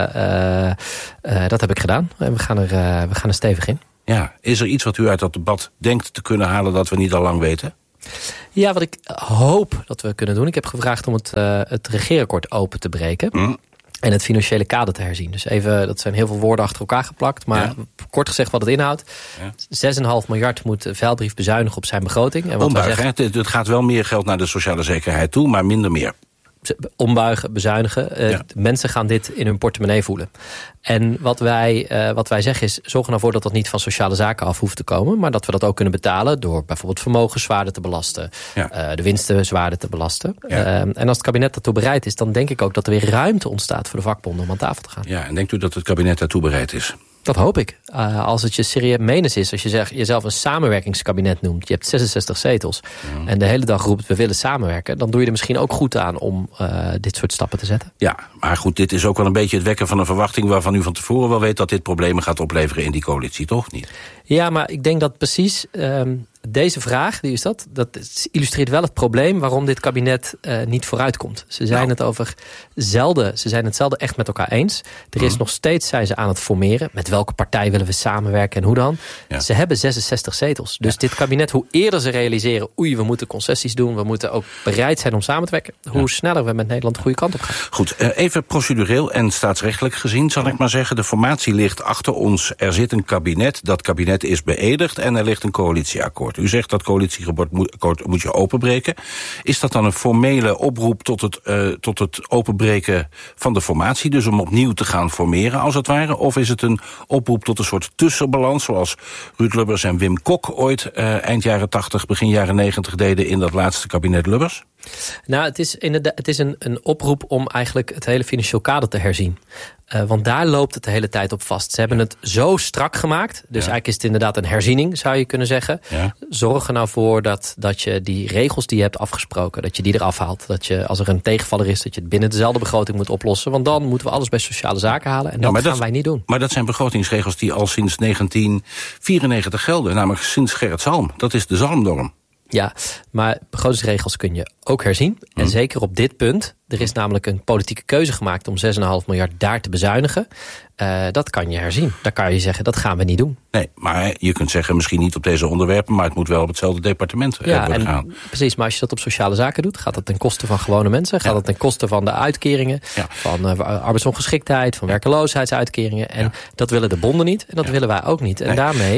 uh, uh, uh, dat heb ik gedaan. En we gaan er, uh, we gaan er stevig in. Ja, is er iets wat u uit dat debat denkt te kunnen halen dat we niet al lang weten? Ja, wat ik hoop dat we kunnen doen. Ik heb gevraagd om het, uh, het regeerakkoord open te breken. Mm. En het financiële kader te herzien. Dus even, dat zijn heel veel woorden achter elkaar geplakt. Maar ja. kort gezegd wat het inhoudt. Ja. zes komma vijf miljard moet Veldbrief bezuinigen op zijn begroting. En wat Ombuigen, zeggen, het, het gaat wel meer geld naar de sociale zekerheid toe, maar minder meer. Ombuigen, bezuinigen. Uh, ja. Mensen gaan dit in hun portemonnee voelen. En wat wij, uh, wat wij zeggen is, zorg er nou voor dat dat niet van sociale zaken af hoeft te komen. Maar dat we dat ook kunnen betalen door bijvoorbeeld vermogens zwaarder te belasten. Ja. Uh, de winsten zwaarder te belasten. Ja. Uh, en als het kabinet daartoe bereid is, dan denk ik ook dat er weer ruimte ontstaat voor de vakbonden om aan tafel te gaan. Ja, en denkt u dat het kabinet daartoe bereid is? Dat hoop ik. Uh, als het je serieus menens is, als je zeg, jezelf een samenwerkingskabinet noemt, je hebt zesenzestig zetels ja. en de hele dag roept we willen samenwerken, dan doe je er misschien ook goed aan om uh, dit soort stappen te zetten. Ja, maar goed, dit is ook wel een beetje het wekken van een verwachting waarvan u van tevoren wel weet dat dit problemen gaat opleveren in die coalitie, toch niet? Ja, maar ik denk dat precies um, deze vraag, die is dat, dat illustreert wel het probleem waarom dit kabinet uh, niet vooruitkomt. Ze zijn nou. het over zelden, ze zijn het zelden echt met elkaar eens. Er is mm. nog steeds, zijn ze aan het formeren. Met welke partij willen we samenwerken en hoe dan? Ja. Ze hebben zesenzestig zetels. Dus ja. dit kabinet, hoe eerder ze realiseren, oei, we moeten concessies doen, we moeten ook bereid zijn om samen te werken, hoe ja. sneller we met Nederland de goede kant op gaan. Goed, even procedureel en staatsrechtelijk gezien, zal ik maar zeggen. De formatie ligt achter ons. Er zit een kabinet, dat kabinet is beëdigd en er ligt een coalitieakkoord. U zegt dat coalitieakkoord moet, moet je openbreken. Is dat dan een formele oproep tot het, uh, tot het openbreken van de formatie? Dus om opnieuw te gaan formeren, als het ware? Of is het een oproep tot een soort tussenbalans, zoals Ruud Lubbers en Wim Kok ooit uh, eind jaren tachtig, begin jaren negentig deden in dat laatste kabinet Lubbers? Nou, het is, inderdaad, het is een, een oproep om eigenlijk het hele financieel kader te herzien. Uh, want daar loopt het de hele tijd op vast. Ze hebben het zo strak gemaakt. Dus ja. eigenlijk is het inderdaad een herziening, zou je kunnen zeggen. Ja. Zorg er nou voor dat, dat je die regels die je hebt afgesproken, dat je die eraf haalt. Dat je, als er een tegenvaller is, dat je het binnen dezelfde begroting moet oplossen. Want dan moeten we alles bij sociale zaken halen. En ja, dat gaan dat, wij niet doen. Maar dat zijn begrotingsregels die al sinds negentien vierennegentig gelden. Namelijk sinds Gerrit Zalm. Dat is de Zalmnorm. Ja, maar begrotingsregels kun je ook herzien. En hmm. zeker op dit punt. Er is namelijk een politieke keuze gemaakt om zes komma vijf miljard daar te bezuinigen. Uh, dat kan je herzien. Dan kan je zeggen, dat gaan we niet doen. Nee, maar je kunt zeggen, misschien niet op deze onderwerpen, maar het moet wel op hetzelfde departement ja, worden en gaan. Precies, maar als je dat op sociale zaken doet, gaat dat ten koste van gewone mensen. Gaat ja. dat ten koste van de uitkeringen, ja. van uh, arbeidsongeschiktheid, van werkeloosheidsuitkeringen. En ja. dat willen de bonden niet en dat ja. willen wij ook niet. En nee. daarmee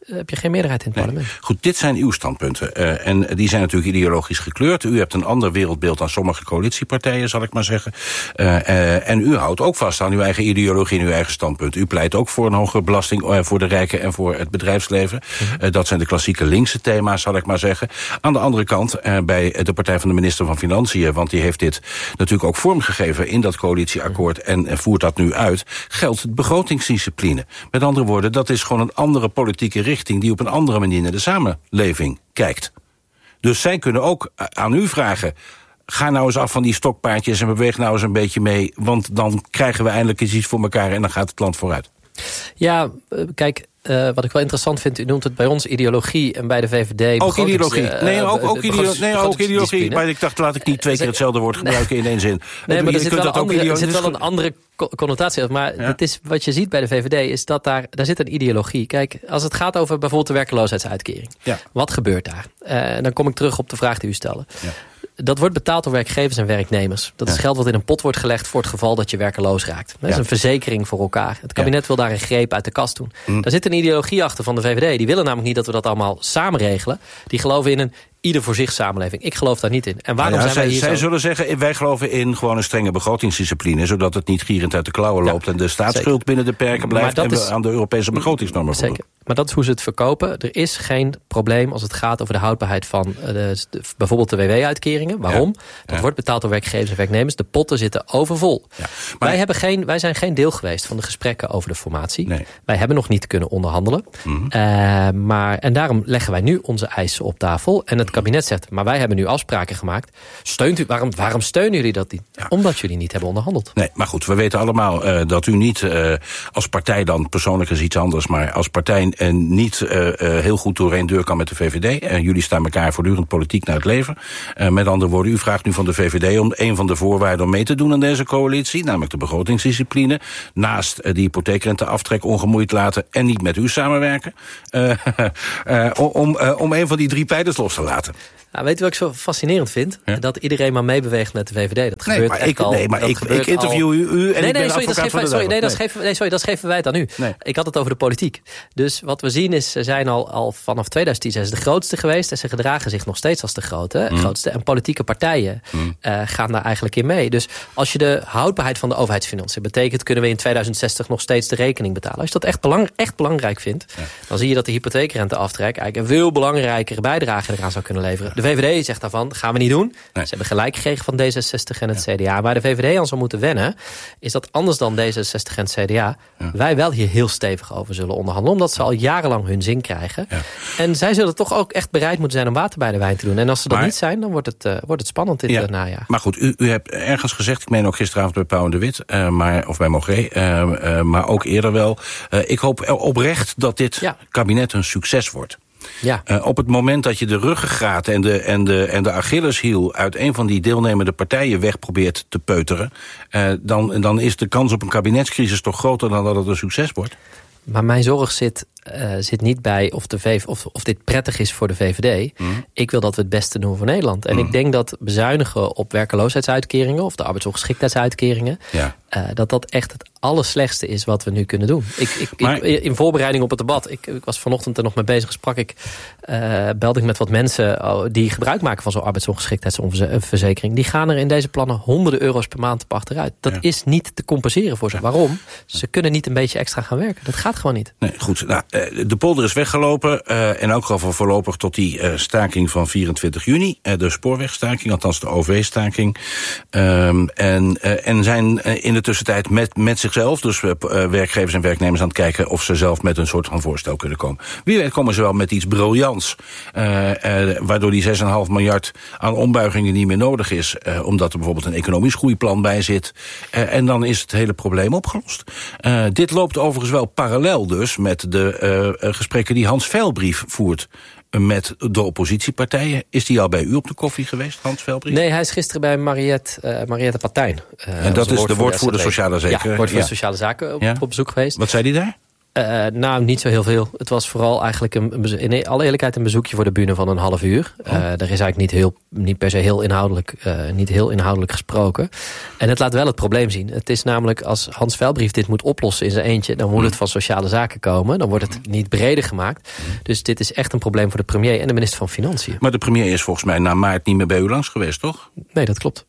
heb je geen meerderheid in het nee. parlement. Goed, dit zijn uw standpunten. Uh, en die zijn natuurlijk ideologisch gekleurd. U hebt een ander wereldbeeld dan sommige coalitiepartijen, zal ik maar zeggen. Uh, uh, en u houdt ook vast aan uw eigen ideologie en uw eigen standpunt. U pleit ook voor een hogere belasting uh, voor de rijken en voor het bedrijfsleven. Mm-hmm. Uh, dat zijn de klassieke linkse thema's, zal ik maar zeggen. Aan de andere kant, uh, bij de partij van de minister van Financiën, want die heeft dit natuurlijk ook vormgegeven in dat coalitieakkoord en uh, voert dat nu uit, geldt het begrotingsdiscipline. Met andere woorden, dat is gewoon een andere politieke richting die op een andere manier naar de samenleving kijkt. Dus zij kunnen ook aan u vragen, ga nou eens af van die stokpaardjes en beweeg nou eens een beetje mee, want dan krijgen we eindelijk eens iets voor elkaar en dan gaat het land vooruit. Ja, kijk, uh, wat ik wel interessant vind, u noemt het bij ons ideologie en bij de V V D... Ook ideologie. Uh, nee, ook, ook, ideo nee, ook ideologie. Maar ik dacht, laat ik niet twee keer hetzelfde woord gebruiken nee. in één zin. Nee, maar er zit wel, een andere, er zit wel een andere connotatie. Maar ja. het is, wat je ziet bij de V V D is dat daar, daar zit een ideologie. Kijk, als het gaat over bijvoorbeeld de werkloosheidsuitkering. Ja. Wat gebeurt daar? Uh, dan kom ik terug op de vraag die u stelde. Ja. Dat wordt betaald door werkgevers en werknemers. Dat is ja. geld wat in een pot wordt gelegd voor het geval dat je werkeloos raakt. Dat is ja. een verzekering voor elkaar. Het kabinet ja. wil daar een greep uit de kast doen. Mm. Daar zit een ideologie achter van de V V D. Die willen namelijk niet dat we dat allemaal samen regelen. Die geloven in een ieder voor zich samenleving. Ik geloof daar niet in. En waarom ja, zijn zij, wij hier zij zo? zullen zeggen, wij geloven in gewoon een strenge begrotingsdiscipline, zodat het niet gierend uit de klauwen loopt ja, en de staatsschuld zeker. binnen de perken blijft en we is, aan de Europese begrotingsnormen voldoen. Zeker. Maar dat is hoe ze het verkopen. Er is geen probleem als het gaat over de houdbaarheid van uh, de, de, bijvoorbeeld de W W-uitkeringen. Waarom? Ja. Dat ja. wordt betaald door werkgevers en werknemers. De potten zitten overvol. Ja. Maar wij, hebben geen, wij zijn geen deel geweest van de gesprekken over de formatie. Nee. Wij hebben nog niet kunnen onderhandelen. Mm-hmm. Uh, maar, en daarom leggen wij nu onze eisen op tafel. En het kabinet zegt, maar wij hebben nu afspraken gemaakt. Steunt u, waarom, waarom steunen jullie dat niet? Ja. Omdat jullie niet hebben onderhandeld. Nee, maar goed, we weten allemaal uh, dat u niet uh, als partij dan, persoonlijk is iets anders, maar als partij uh, niet uh, uh, heel goed door één deur kan met de V V D. Uh, jullie staan elkaar voortdurend politiek naar het leven. Uh, met andere woorden, u vraagt nu van de V V D om een van de voorwaarden om mee te doen aan deze coalitie, namelijk de begrotingsdiscipline, naast uh, die hypotheekrenteaftrek ongemoeid laten en niet met u samenwerken, uh, uh, om, uh, om een van die drie pijlers los te laten. Nou, weet u wat ik zo fascinerend vind? Ja? Dat iedereen maar meebeweegt met de V V D. Dat gebeurt nee, echt ik, al. Nee, maar ik, ik interview al... u, u en nee, ik ben nee, sorry, advocaat van de sorry, nee, dat nee. geven, nee, sorry, dat geven wij het aan u. Nee. Ik had het over de politiek. Dus wat we zien is, ze zijn al, al vanaf twintig tien zijn ze de grootste geweest en ze gedragen zich nog steeds als de grote, mm. grootste. En politieke partijen mm. uh, gaan daar eigenlijk in mee. Dus als je de houdbaarheid van de overheidsfinanciën betekent, kunnen we in tweeduizend zestig nog steeds de rekening betalen. Als je dat echt, belang, echt belangrijk vindt, ja. dan zie je dat de hypotheekrenteaftrek eigenlijk een veel belangrijkere bijdrage eraan zou kunnen leveren. De V V D zegt daarvan, gaan we niet doen. Nee. Ze hebben gelijk gekregen van D zesenzestig en het ja. C D A. Waar de V V D aan zou moeten wennen, is dat anders dan D zesenzestig en het C D A... Ja. wij wel hier heel stevig over zullen onderhandelen, omdat ze al jarenlang hun zin krijgen. Ja. En zij zullen toch ook echt bereid moeten zijn om water bij de wijn te doen. En als ze dat maar, niet zijn, dan wordt het, uh, wordt het spannend dit ja. najaar. Maar goed, u, u hebt ergens gezegd, ik meen ook gisteravond bij Pauw en de Wit, uh, maar, of bij Mogré, uh, uh, maar ook eerder wel. Uh, ik hoop oprecht dat dit ja. kabinet een succes wordt. Ja. Uh, op het moment dat je de ruggengraat en de, en de, en de Achilleshiel uit een van die deelnemende partijen weg probeert te peuteren, uh, dan, dan is de kans op een kabinetscrisis toch groter dan dat het een succes wordt. Maar mijn zorg zit, uh, zit niet bij of, de v, of, of dit prettig is voor de V V D. Mm. Ik wil dat we het beste doen voor Nederland. En mm. ik denk dat bezuinigen op werkeloosheidsuitkeringen of de arbeidsongeschiktheidsuitkeringen, ja. uh, dat dat echt het allerslechtste is wat we nu kunnen doen. Ik, ik, maar, ik, in voorbereiding op het debat, ik, ik was vanochtend er nog mee bezig, sprak ik, uh, belde ik met wat mensen oh, die gebruik maken van zo'n arbeidsongeschiktheidsverzekering. Die gaan er in deze plannen honderden euro's per maand op achteruit. Dat ja. is niet te compenseren voor ze. Ja. Waarom? Ze kunnen niet een beetje extra gaan werken. Dat gaat gewoon niet. Nee, goed. Nou, de polder is weggelopen. Uh, in elk geval voorlopig tot die uh, staking van vierentwintig juni. Uh, de spoorwegstaking, althans de O V-staking. Um, en, uh, en zijn uh, in de tussentijd met, met zichzelf, dus uh, werkgevers en werknemers aan het kijken of ze zelf met een soort van voorstel kunnen komen. Wie weet komen ze wel met iets briljants. Uh, uh, waardoor die zes komma vijf miljard aan ombuigingen niet meer nodig is. Uh, omdat er bijvoorbeeld een economisch groeiplan bij zit. Uh, en dan is het hele probleem opgelost. Uh, dit loopt overigens wel parallel dus met de uh, gesprekken die Hans Veilbrief voert met de oppositiepartijen. Is die al bij u op de koffie geweest, Hans Veilbrief? Nee, hij is gisteren bij Mariette, uh, Mariette Partijn. Uh, en dat is de woordvoerder Sociale Zaken? Ja, woordvoerder ja. Sociale Zaken op, ja. op bezoek geweest. Wat zei hij daar? Uh, nou, niet zo heel veel. Het was vooral eigenlijk een, een, in alle eerlijkheid een bezoekje voor de bühne van een half uur. Uh, er is eigenlijk niet, heel, niet per se heel inhoudelijk, uh, niet heel inhoudelijk gesproken. En het laat wel het probleem zien. Het is namelijk, als Hans Veilbrief dit moet oplossen in zijn eentje, dan moet het van sociale zaken komen. Dan wordt het niet breder gemaakt. Dus dit is echt een probleem voor de premier en de minister van Financiën. Maar de premier is volgens mij na maart niet meer bij u langs geweest, toch? Nee, dat klopt.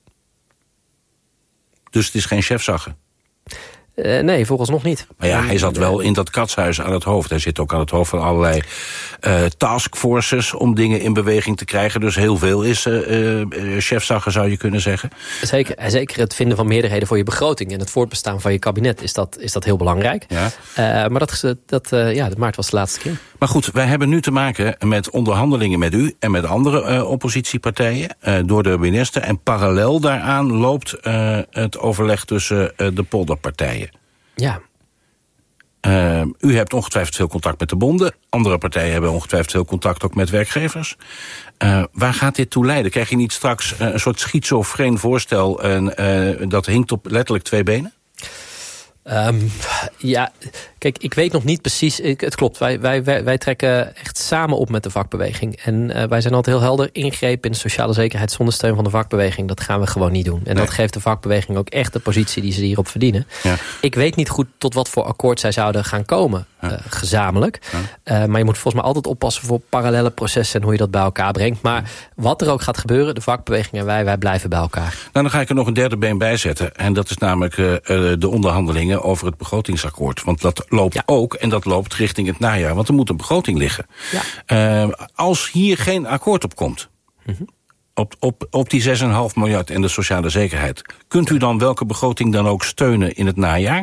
Dus het is geen chefzagge? Uh, nee, vooralsnog niet. Maar ja, hij zat wel in dat katshuis aan het hoofd. Hij zit ook aan het hoofd van allerlei uh, taskforces om dingen in beweging te krijgen. Dus heel veel is uh, uh, chefzagge, zou je kunnen zeggen. Zeker, zeker het vinden van meerderheden voor je begroting en het voortbestaan van je kabinet is dat, is dat heel belangrijk. Ja. Uh, maar dat, dat, uh, ja, dat maart was de laatste keer. Maar goed, wij hebben nu te maken met onderhandelingen met u en met andere uh, oppositiepartijen uh, door de minister. En parallel daaraan loopt uh, het overleg tussen uh, de polderpartijen. Ja. Uh, u hebt ongetwijfeld veel contact met de bonden. Andere partijen hebben ongetwijfeld veel contact ook met werkgevers. Uh, waar gaat dit toe leiden? Krijg je niet straks uh, een soort schizofreen voorstel en uh, dat hinkt op letterlijk twee benen? Um, ja, kijk, ik weet nog niet precies. Ik, het klopt, wij, wij, wij, wij trekken echt samen op met de vakbeweging. En uh, wij zijn altijd heel helder. Ingrepen in de sociale zekerheid zonder steun van de vakbeweging, dat gaan we gewoon niet doen. En nee. Dat geeft de vakbeweging ook echt de positie die ze hierop verdienen. Ja. Ik weet niet goed tot wat voor akkoord zij zouden gaan komen, ja. uh, gezamenlijk. Ja. Uh, maar je moet volgens mij altijd oppassen voor parallele processen en hoe je dat bij elkaar brengt. Maar wat er ook gaat gebeuren, de vakbeweging en wij, wij blijven bij elkaar. Nou, dan ga ik er nog een derde been bij zetten. En dat is namelijk uh, de onderhandelingen over het begrotingsakkoord. Want dat loopt ja. ook en dat loopt richting het najaar. Want er moet een begroting liggen. Ja. Uh, als hier geen akkoord op komt, mm-hmm. op, op, op die zes komma vijf miljard en de sociale zekerheid, kunt u dan welke begroting dan ook steunen in het najaar?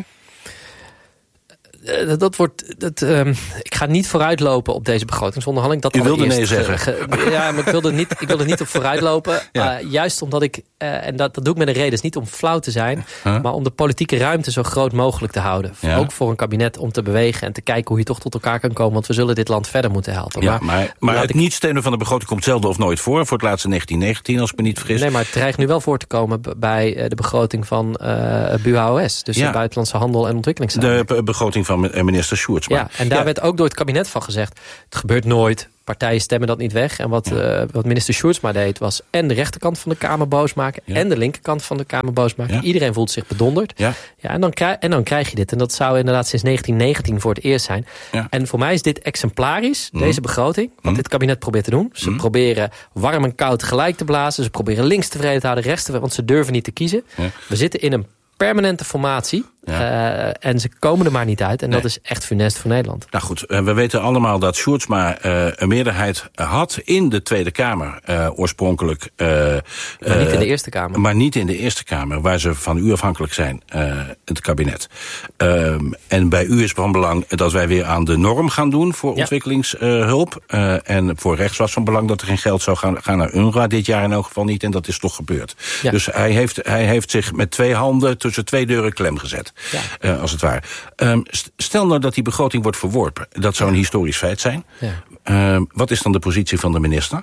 Uh, dat wordt, dat, uh, ik ga niet vooruitlopen op deze begrotingsonderhandeling. Dat U wilde nee zeggen. Ge, ge, ja, maar ik wilde niet, ik wilde niet op vooruitlopen. Ja. Uh, juist omdat ik, uh, en dat, dat doe ik met een reden, is niet om flauw te zijn, huh? maar om de politieke ruimte zo groot mogelijk te houden. Ja. Ook voor een kabinet om te bewegen en te kijken hoe je toch tot elkaar kan komen. Want we zullen dit land verder moeten helpen. Ja, maar maar, maar het ik... niet steunen van de begroting komt zelden of nooit voor. Voor het laatste negentien negentien, als ik me niet vergis. Nee, maar het dreigt nu wel voor te komen bij de begroting van uh, B U H O S. Dus ja. de Buitenlandse Handel en Ontwikkelingssamenwerking. De begroting van minister Sjoerdsma. Ja, en daar ja. werd ook door het kabinet van gezegd, het gebeurt nooit, partijen stemmen dat niet weg. En wat, ja. uh, wat minister Sjoerdsma deed, was en de rechterkant van de Kamer boos maken, ja. en de linkerkant van de Kamer boos maken. Ja. Iedereen voelt zich bedonderd. Ja. Ja, en, dan krijg, en dan krijg je dit. En dat zou inderdaad sinds negentien negentien voor het eerst zijn. Ja. En voor mij is dit exemplarisch, mm. deze begroting, wat mm. dit kabinet probeert te doen. Ze mm. proberen warm en koud gelijk te blazen. Ze proberen links tevreden te houden, rechts tevreden, want ze durven niet te kiezen. Ja. We zitten in een permanente formatie. Ja. Uh, en ze komen er maar niet uit. En nee. dat is echt funest voor Nederland. Nou goed, uh, we weten allemaal dat Sjoerdsma uh, een meerderheid had in de Tweede Kamer uh, oorspronkelijk. Uh, maar niet in de Eerste Kamer. Maar niet in de Eerste Kamer, waar ze van u afhankelijk zijn, uh, het kabinet. Uh, en bij u is van belang dat wij weer aan de norm gaan doen voor ja. ontwikkelingshulp. Uh, en voor rechts was van belang dat er geen geld zou gaan, gaan naar U N R W A. Dit jaar in elk geval niet. En dat is toch gebeurd. Ja. Dus hij heeft, hij heeft zich met twee handen tussen twee deuren klem gezet. Ja. Uh, als het ware. Um, stel nou dat die begroting wordt verworpen. Dat zou een historisch feit zijn. Ja. Uh, wat is dan de positie van de minister?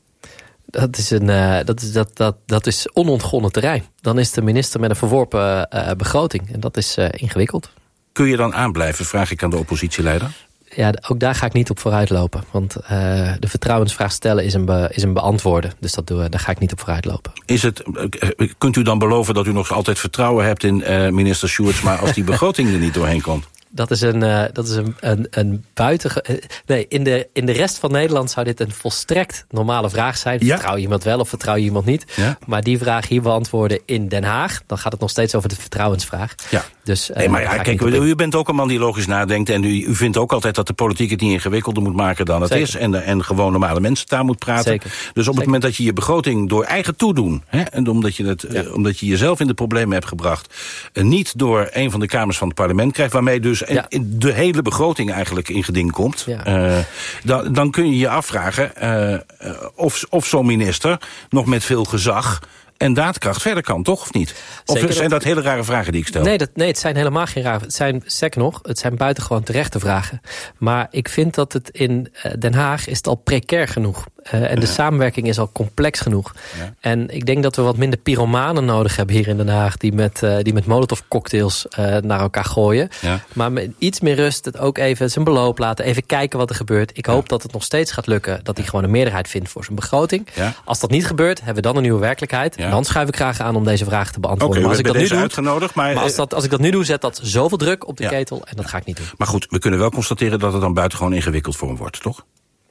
Dat is, een, uh, dat, is, dat, dat, dat is onontgonnen terrein. Dan is de minister met een verworpen uh, begroting. En dat is uh, ingewikkeld. Kun je dan aanblijven, vraag ik aan de oppositieleider? Ja, ook daar ga ik niet op vooruitlopen. Want uh, de vertrouwensvraag stellen is een, be, is een beantwoorden. Dus dat doen we, daar ga ik niet op vooruitlopen. Is het, kunt u dan beloven dat u nog altijd vertrouwen hebt in uh, minister Sjoerdsma als die begroting er niet doorheen komt? Dat is een, uh, dat is een, een, een buiten... Uh, nee, in de, in de rest van Nederland zou dit een volstrekt normale vraag zijn. Ja? Vertrouw je iemand wel of vertrouw je iemand niet? Ja? Maar die vraag hier beantwoorden in Den Haag, dan gaat het nog steeds over de vertrouwensvraag. Ja. Dus, uh, nee, maar ja, kijk, u bent ook een man die logisch nadenkt en u, u vindt ook altijd dat de politiek het niet ingewikkelder moet maken dan het Zeker. is. En, en gewoon normale mensen daar moet praten. Zeker. Dus op Zeker. het moment dat je je begroting door eigen toedoen, hè, en omdat je, het, ja. uh, omdat je jezelf in de problemen hebt gebracht, uh, niet door een van de kamers van het parlement krijgt, waarmee dus ja. in de hele begroting eigenlijk in geding komt, ja. uh, dan, dan kun je je afvragen uh, uh, of, of zo'n minister nog met veel gezag en daadkracht verder kan, toch? Of niet? Of Zeker zijn dat, dat hele rare vragen die ik stel? Nee, dat, nee, het zijn helemaal geen rare. Het zijn, sterker nog, het zijn buitengewoon terechte vragen. Maar ik vind dat het in Den Haag is het al precair genoeg. Uh, en de ja. samenwerking is al complex genoeg. Ja. En ik denk dat we wat minder pyromanen nodig hebben hier in Den Haag... die met, uh, die met molotovcocktails uh, naar elkaar gooien. Ja. Maar met iets meer rust, het ook even zijn beloop laten... even kijken wat er gebeurt. Ik hoop ja. dat het nog steeds gaat lukken... dat hij gewoon een meerderheid vindt voor zijn begroting. Ja. Als dat niet gebeurt, hebben we dan een nieuwe werkelijkheid. Ja. Dan schuif ik graag aan om deze vraag te beantwoorden. Okay, maar als ik dat nu doe, uitgenodigd, maar, maar als, dat, als ik dat nu doe, zet dat zoveel druk op de ja. ketel... en dat ga ik niet doen. Maar goed, we kunnen wel constateren dat het dan buitengewoon ingewikkeld voor hem wordt, toch?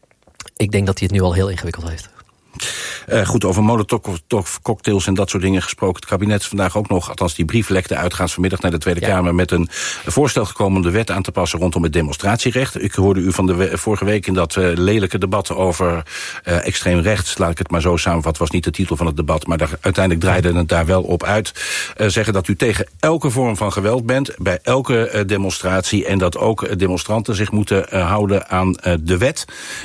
Ik denk dat hij het nu al heel ingewikkeld heeft. Uh, goed, over molotovcocktails en dat soort dingen gesproken. Het kabinet is vandaag ook nog, althans die brief lekte uit... gaat vanmiddag naar de Tweede ja. Kamer met een voorstel gekomen... om de wet aan te passen rondom het demonstratierecht. Ik hoorde u van de we- vorige week in dat uh, lelijke debat over uh, extreem rechts... laat ik het maar zo samenvatten, was niet de titel van het debat... maar daar, uiteindelijk draaide het daar wel op uit. Uh, zeggen dat u tegen elke vorm van geweld bent... bij elke uh, demonstratie... en dat ook uh, demonstranten zich moeten uh, houden aan uh, de wet.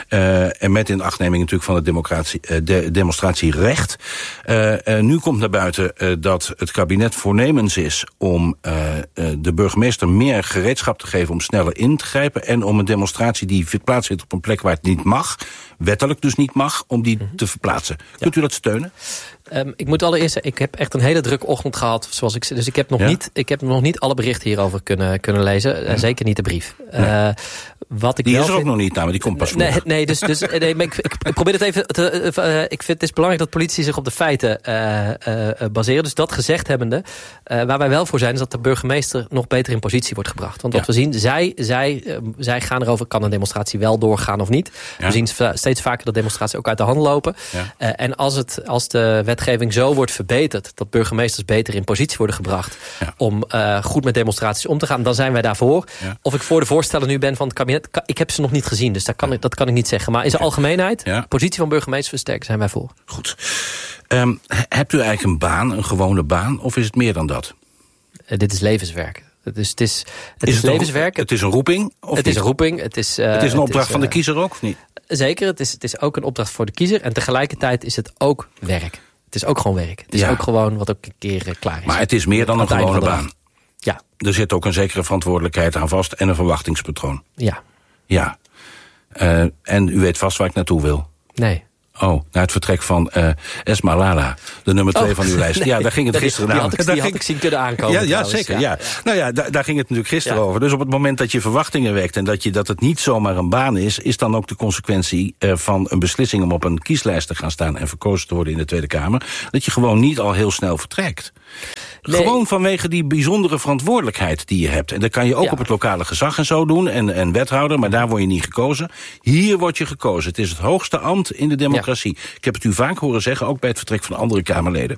Uh, en met inachtneming natuurlijk van het democratie... Uh, de demonstratierecht. Uh, uh, nu komt naar buiten uh, dat het kabinet voornemens is... om uh, uh, de burgemeester meer gereedschap te geven... om sneller in te grijpen... en om een demonstratie die plaatsvindt op een plek waar het niet mag... wettelijk dus niet mag, om die mm-hmm. te verplaatsen. Ja. Kunt u dat steunen? Um, ik moet allereerst zeggen, ik heb echt een hele drukke ochtend gehad. Zoals ik, dus ik heb nog, ja? niet, ik heb nog niet alle berichten hierover kunnen, kunnen lezen. Ja. Uh, zeker niet de brief. Nee. Uh, wat ik die wel is er vind, ook nog niet, nou, maar die komt pas nee, nee, dus, dus nee, maar ik, ik, ik probeer het even te, uh, ik vind het is belangrijk dat politie zich op de feiten uh, uh, baseren. Dus dat gezegd hebbende, uh, waar wij wel voor zijn... is dat de burgemeester nog beter in positie wordt gebracht. Want wat ja. we zien, zij, zij, uh, zij gaan erover... kan een demonstratie wel doorgaan of niet. Ja. We zien steeds vaker dat demonstraties ook uit de hand lopen. Ja. Uh, en als, het, als de wetgeving zo wordt verbeterd... dat burgemeesters beter in positie worden gebracht... Ja. om uh, goed met demonstraties om te gaan, dan zijn wij daarvoor. Ja. Of ik voor de voorstellen nu ben van het kabinet... ik heb ze nog niet gezien, dus dat kan, ja. ik, dat kan ik niet zeggen. Maar in zijn algemeenheid, ja. positie van burgemeesters versterken... zijn wij voor. Goed. Um, hebt u eigenlijk een baan, een gewone baan... of is het meer dan dat? Uh, dit is levenswerk. Dus het is, het is, is het levenswerk. Een, het is een roeping? Of het niet? is een roeping. Het is, uh, het is een opdracht is, van de uh, kiezer ook, of niet? Zeker, het is, het is ook een opdracht voor de kiezer. En tegelijkertijd is het ook werk. Het is ook gewoon werk. Het is ja. ook gewoon wat ook een keer uh, klaar is. Maar het is meer dan een gewone baan. Ja. Er zit ook een zekere verantwoordelijkheid aan vast en een verwachtingspatroon. Ja. Ja. Uh, en u weet vast waar ik naartoe wil. Nee. Oh, naar het vertrek van uh, Esma Lala, de nummer twee oh, van uw lijst. Nee, ja, daar ging het gisteren die aan. Had ik, die had ik zien kunnen aankomen. Ja, ja zeker. Ja. Ja. Nou ja, daar, daar ging het natuurlijk gisteren ja. over. Dus op het moment dat je verwachtingen wekt en dat, je, dat het niet zomaar een baan is... is dan ook de consequentie uh, van een beslissing om op een kieslijst te gaan staan... en verkozen te worden in de Tweede Kamer... dat je gewoon niet al heel snel vertrekt. Nee. Gewoon vanwege die bijzondere verantwoordelijkheid die je hebt. En dat kan je ook ja. op het lokale gezag en zo doen. En, en wethouder, maar daar word je niet gekozen. Hier word je gekozen. Het is het hoogste ambt in de democratie. Ja. Ik heb het u vaak horen zeggen, ook bij het vertrek van andere Kamerleden.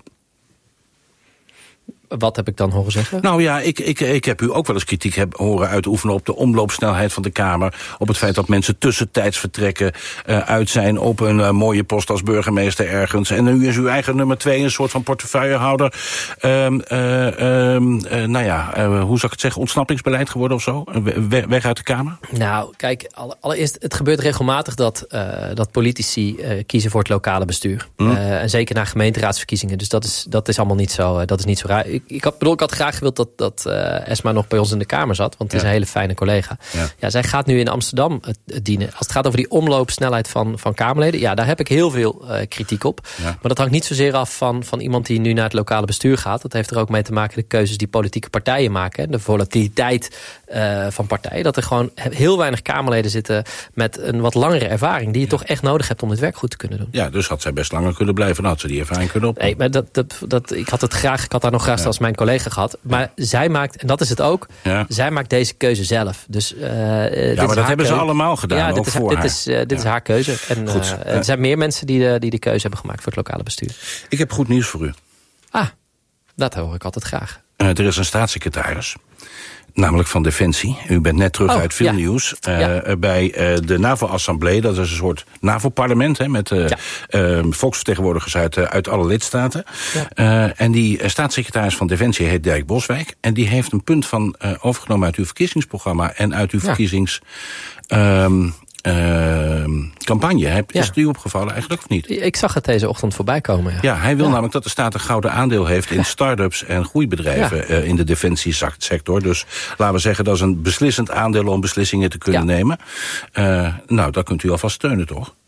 Wat heb ik dan horen zeggen? Nou ja, ik, ik, ik heb u ook wel eens kritiek heb horen uitoefenen... op de omloopsnelheid van de Kamer. Op het feit dat mensen tussentijds vertrekken... Uh, uit zijn op een uh, mooie post als burgemeester ergens. En nu is uw eigen nummer twee een soort van portefeuillehouder. Um, uh, um, uh, nou ja, uh, hoe zou ik het zeggen? Ontsnappingsbeleid geworden of zo? We, weg uit de Kamer? Nou, kijk, allereerst, het gebeurt regelmatig dat, uh, dat politici uh, kiezen voor het lokale bestuur. Hm. Uh, en zeker na gemeenteraadsverkiezingen. Dus dat is, dat is allemaal niet zo, uh, dat is niet zo raar. Ik, ik, had, bedoel, ik had graag gewild dat, dat uh, Esma nog bij ons in de Kamer zat. Want het is ja. een hele fijne collega. Ja. Ja, zij gaat nu in Amsterdam het, het dienen. Als het gaat over die omloopsnelheid van, van Kamerleden. Ja, daar heb ik heel veel uh, kritiek op. Ja. Maar dat hangt niet zozeer af van, van iemand die nu naar het lokale bestuur gaat. Dat heeft er ook mee te maken de keuzes die politieke partijen maken. De volatiliteit uh, van partijen. Dat er gewoon heel weinig Kamerleden zitten met een wat langere ervaring. Die je ja. toch echt nodig hebt om dit werk goed te kunnen doen. Ja, dus had zij best langer kunnen blijven. Dan had ze die ervaring kunnen opnemen. Nee, maar dat, dat, dat, ik had het graag, ik had daar nog graag ja. als mijn collega gehad. Maar ja. zij maakt, en dat is het ook, ja. zij maakt deze keuze zelf. Dus, uh, ja, maar dat hebben ze allemaal gedaan, ja, dit ook is, voor dit haar. Is, uh, dit ja. is haar keuze. En uh, uh, er zijn meer mensen die de, die de keuze hebben gemaakt voor het lokale bestuur. Ik heb goed nieuws voor u. Ah, dat hoor ik altijd graag. Uh, er is een staatssecretaris, namelijk van Defensie. U bent net terug oh, uit veel ja. nieuws. Uh, ja. Bij uh, de NAVO-assemblee, dat is een soort NAVO-parlement... Hè, met uh, ja. uh, volksvertegenwoordigers uit, uh, uit alle lidstaten. Ja. Uh, en die uh, staatssecretaris van Defensie heet Dirk Boswijk. En die heeft een punt van uh, overgenomen uit uw verkiezingsprogramma... en uit uw ja. verkiezings... Um, Uh, campagne. Heb, ja. Is het u opgevallen eigenlijk of niet? Ik zag het deze ochtend voorbij komen. Ja, ja hij wil ja. namelijk dat de staat een gouden aandeel heeft... in ja. start-ups en groeibedrijven ja. uh, in de defensiesector. Dus laten we zeggen, dat is een beslissend aandeel... om beslissingen te kunnen ja. nemen. Uh, nou, dat kunt u alvast steunen, toch?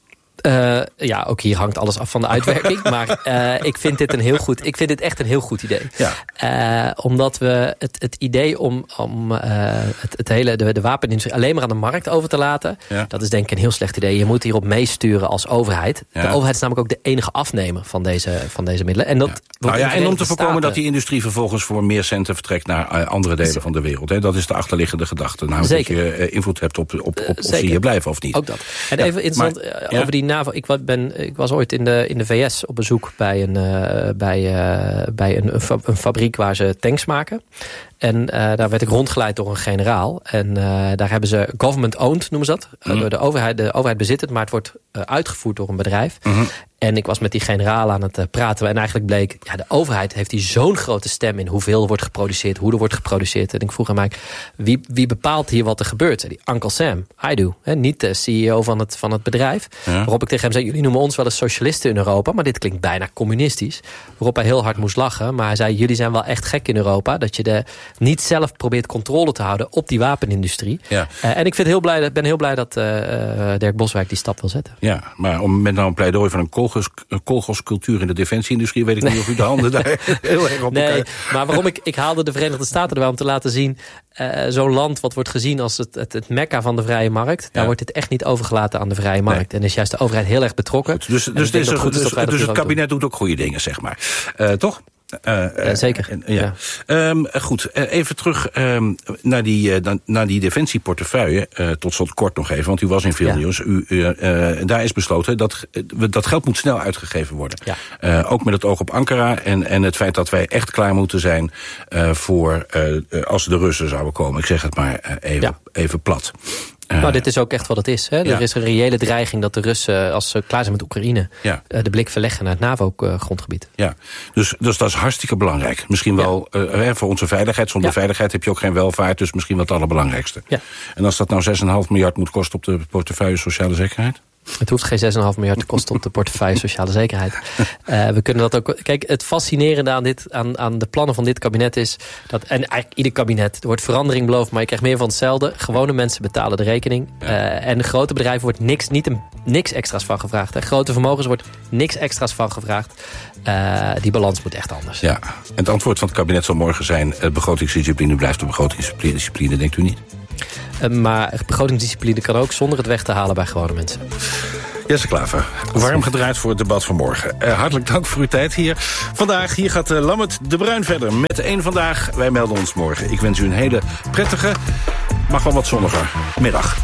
Uh, ja, ook hier hangt alles af van de uitwerking. maar uh, ik vind dit een heel goed. Ik vind dit echt een heel goed idee. Ja. Uh, omdat we het, het idee om, om uh, het, het hele de, de wapenindustrie alleen maar aan de markt over te laten, ja. dat is denk ik een heel slecht idee. Je moet hierop meesturen als overheid. Ja. De overheid is namelijk ook de enige afnemer van deze, van deze middelen. En dat ja. Nou ja, en om te voorkomen dat die industrie vervolgens voor meer centen vertrekt naar uh, andere delen van de wereld. Hè. Dat is de achterliggende gedachte. Nou, Zeker. Dat je uh, invloed hebt op, op, op of ze hier blijven of niet. Ook dat. En ja. even interessant maar, uh, over ja. die NAVO. Ik, ben, ik was ooit in de, in de V S op bezoek bij een, uh, bij, uh, bij een, een fabriek waar ze tanks maken. En uh, daar werd ik rondgeleid door een generaal. En uh, daar hebben ze government-owned, noemen ze dat. Mm. Uh, de, overheid, de overheid bezit het, maar het wordt uh, uitgevoerd door een bedrijf. Mm-hmm. En ik was met die generaal aan het uh, praten. En eigenlijk bleek, ja, de overheid heeft die zo'n grote stem in hoeveel er wordt geproduceerd, hoe er wordt geproduceerd. En ik vroeg aan mij, wie, wie bepaalt hier wat er gebeurt? Die Uncle Sam, I do. He, niet de C E O van het, van het bedrijf. Ja. Waarop ik tegen hem zei, jullie noemen ons wel eens socialisten in Europa, maar dit klinkt bijna communistisch. Waarop hij heel hard moest lachen. Maar hij zei, jullie zijn wel echt gek in Europa, dat je de niet zelf probeert controle te houden op die wapenindustrie. Ja. Uh, en ik vind heel blij, ben heel blij dat uh, Dirk Boswijk die stap wil zetten. Ja, maar om met nou een pleidooi van een koolgas, koolgascultuur in de defensieindustrie, weet ik nee. niet of u de handen daar heel erg op nee, elkaar... maar waarom ik, ik haalde de Verenigde Staten erbij om te laten zien, uh, zo'n land wat wordt gezien als het, het, het mekka van de vrije markt, ja. daar wordt het echt niet overgelaten aan de vrije markt. Nee. En is juist de overheid heel erg betrokken. Goed, dus dus, dus, goed dus, dus, dus het kabinet doen. doet ook goede dingen, zeg maar. Uh, toch? Uh, uh, ja, zeker. Uh, ja. Ja. Um, goed, uh, even terug um, naar, die, uh, dan, naar die defensieportefeuille. Uh, tot slot kort nog even, want u was in Vilnius. Ja. U, uh, uh, daar is besloten dat uh, dat geld moet snel uitgegeven worden. Ja. Uh, ook met het oog op Ankara en, en het feit dat wij echt klaar moeten zijn uh, voor uh, als de Russen zouden komen. Ik zeg het maar uh, even, ja. even plat. Uh, nou, dit is ook echt wat het is. Hè? Ja. Er is een reële dreiging dat de Russen, als ze klaar zijn met Oekraïne, ja. uh, de blik verleggen naar het NAVO-grondgebied. Ja, dus, dus dat is hartstikke belangrijk. Misschien wel ja. uh, voor onze veiligheid. Zonder ja. veiligheid heb je ook geen welvaart, dus misschien wel het allerbelangrijkste. Ja. En als dat nou zes komma vijf miljard moet kosten op de portefeuille sociale zekerheid? Het hoeft geen zes komma vijf miljard te kosten op de portefeuille sociale zekerheid. Uh, we kunnen dat ook. Kijk, het fascinerende aan, dit, aan, aan de plannen van dit kabinet is dat, en eigenlijk ieder kabinet, er wordt verandering beloofd, maar je krijgt meer van hetzelfde. Gewone mensen betalen de rekening. Ja. Uh, en de grote bedrijven wordt niks, niet een, niks extra's van gevraagd. Hè. Grote vermogens wordt niks extra's van gevraagd. Uh, die balans moet echt anders. Ja, en het antwoord van het kabinet zal morgen zijn, uh, begrotingsdiscipline blijft de begrotingsdiscipline, denkt u niet? Uh, maar begrotingsdiscipline kan ook zonder het weg te halen bij gewone mensen. Jesse Klaver, warm gedraaid voor het debat van morgen. Uh, hartelijk dank voor uw tijd hier. Vandaag, hier gaat uh, Lammert de Bruin verder met één Vandaag. Wij melden ons morgen. Ik wens u een hele prettige, mag wel wat zonniger, middag.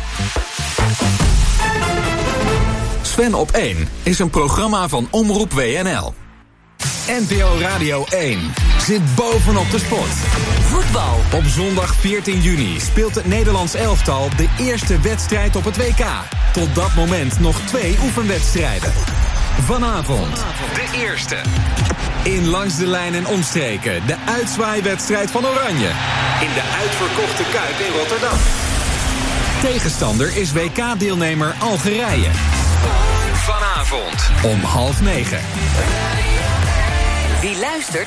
Sven op één is een programma van Omroep W N L. N P O Radio één zit bovenop de sport. Voetbal. Op zondag veertien juni speelt het Nederlands elftal de eerste wedstrijd op het W K. Tot dat moment nog twee oefenwedstrijden. Vanavond de eerste. In Langs de Lijn en Omstreken de uitzwaaiwedstrijd van Oranje. In de uitverkochte Kuip in Rotterdam. Tegenstander is W K-deelnemer Algerije. Vanavond om half negen. Wie luistert,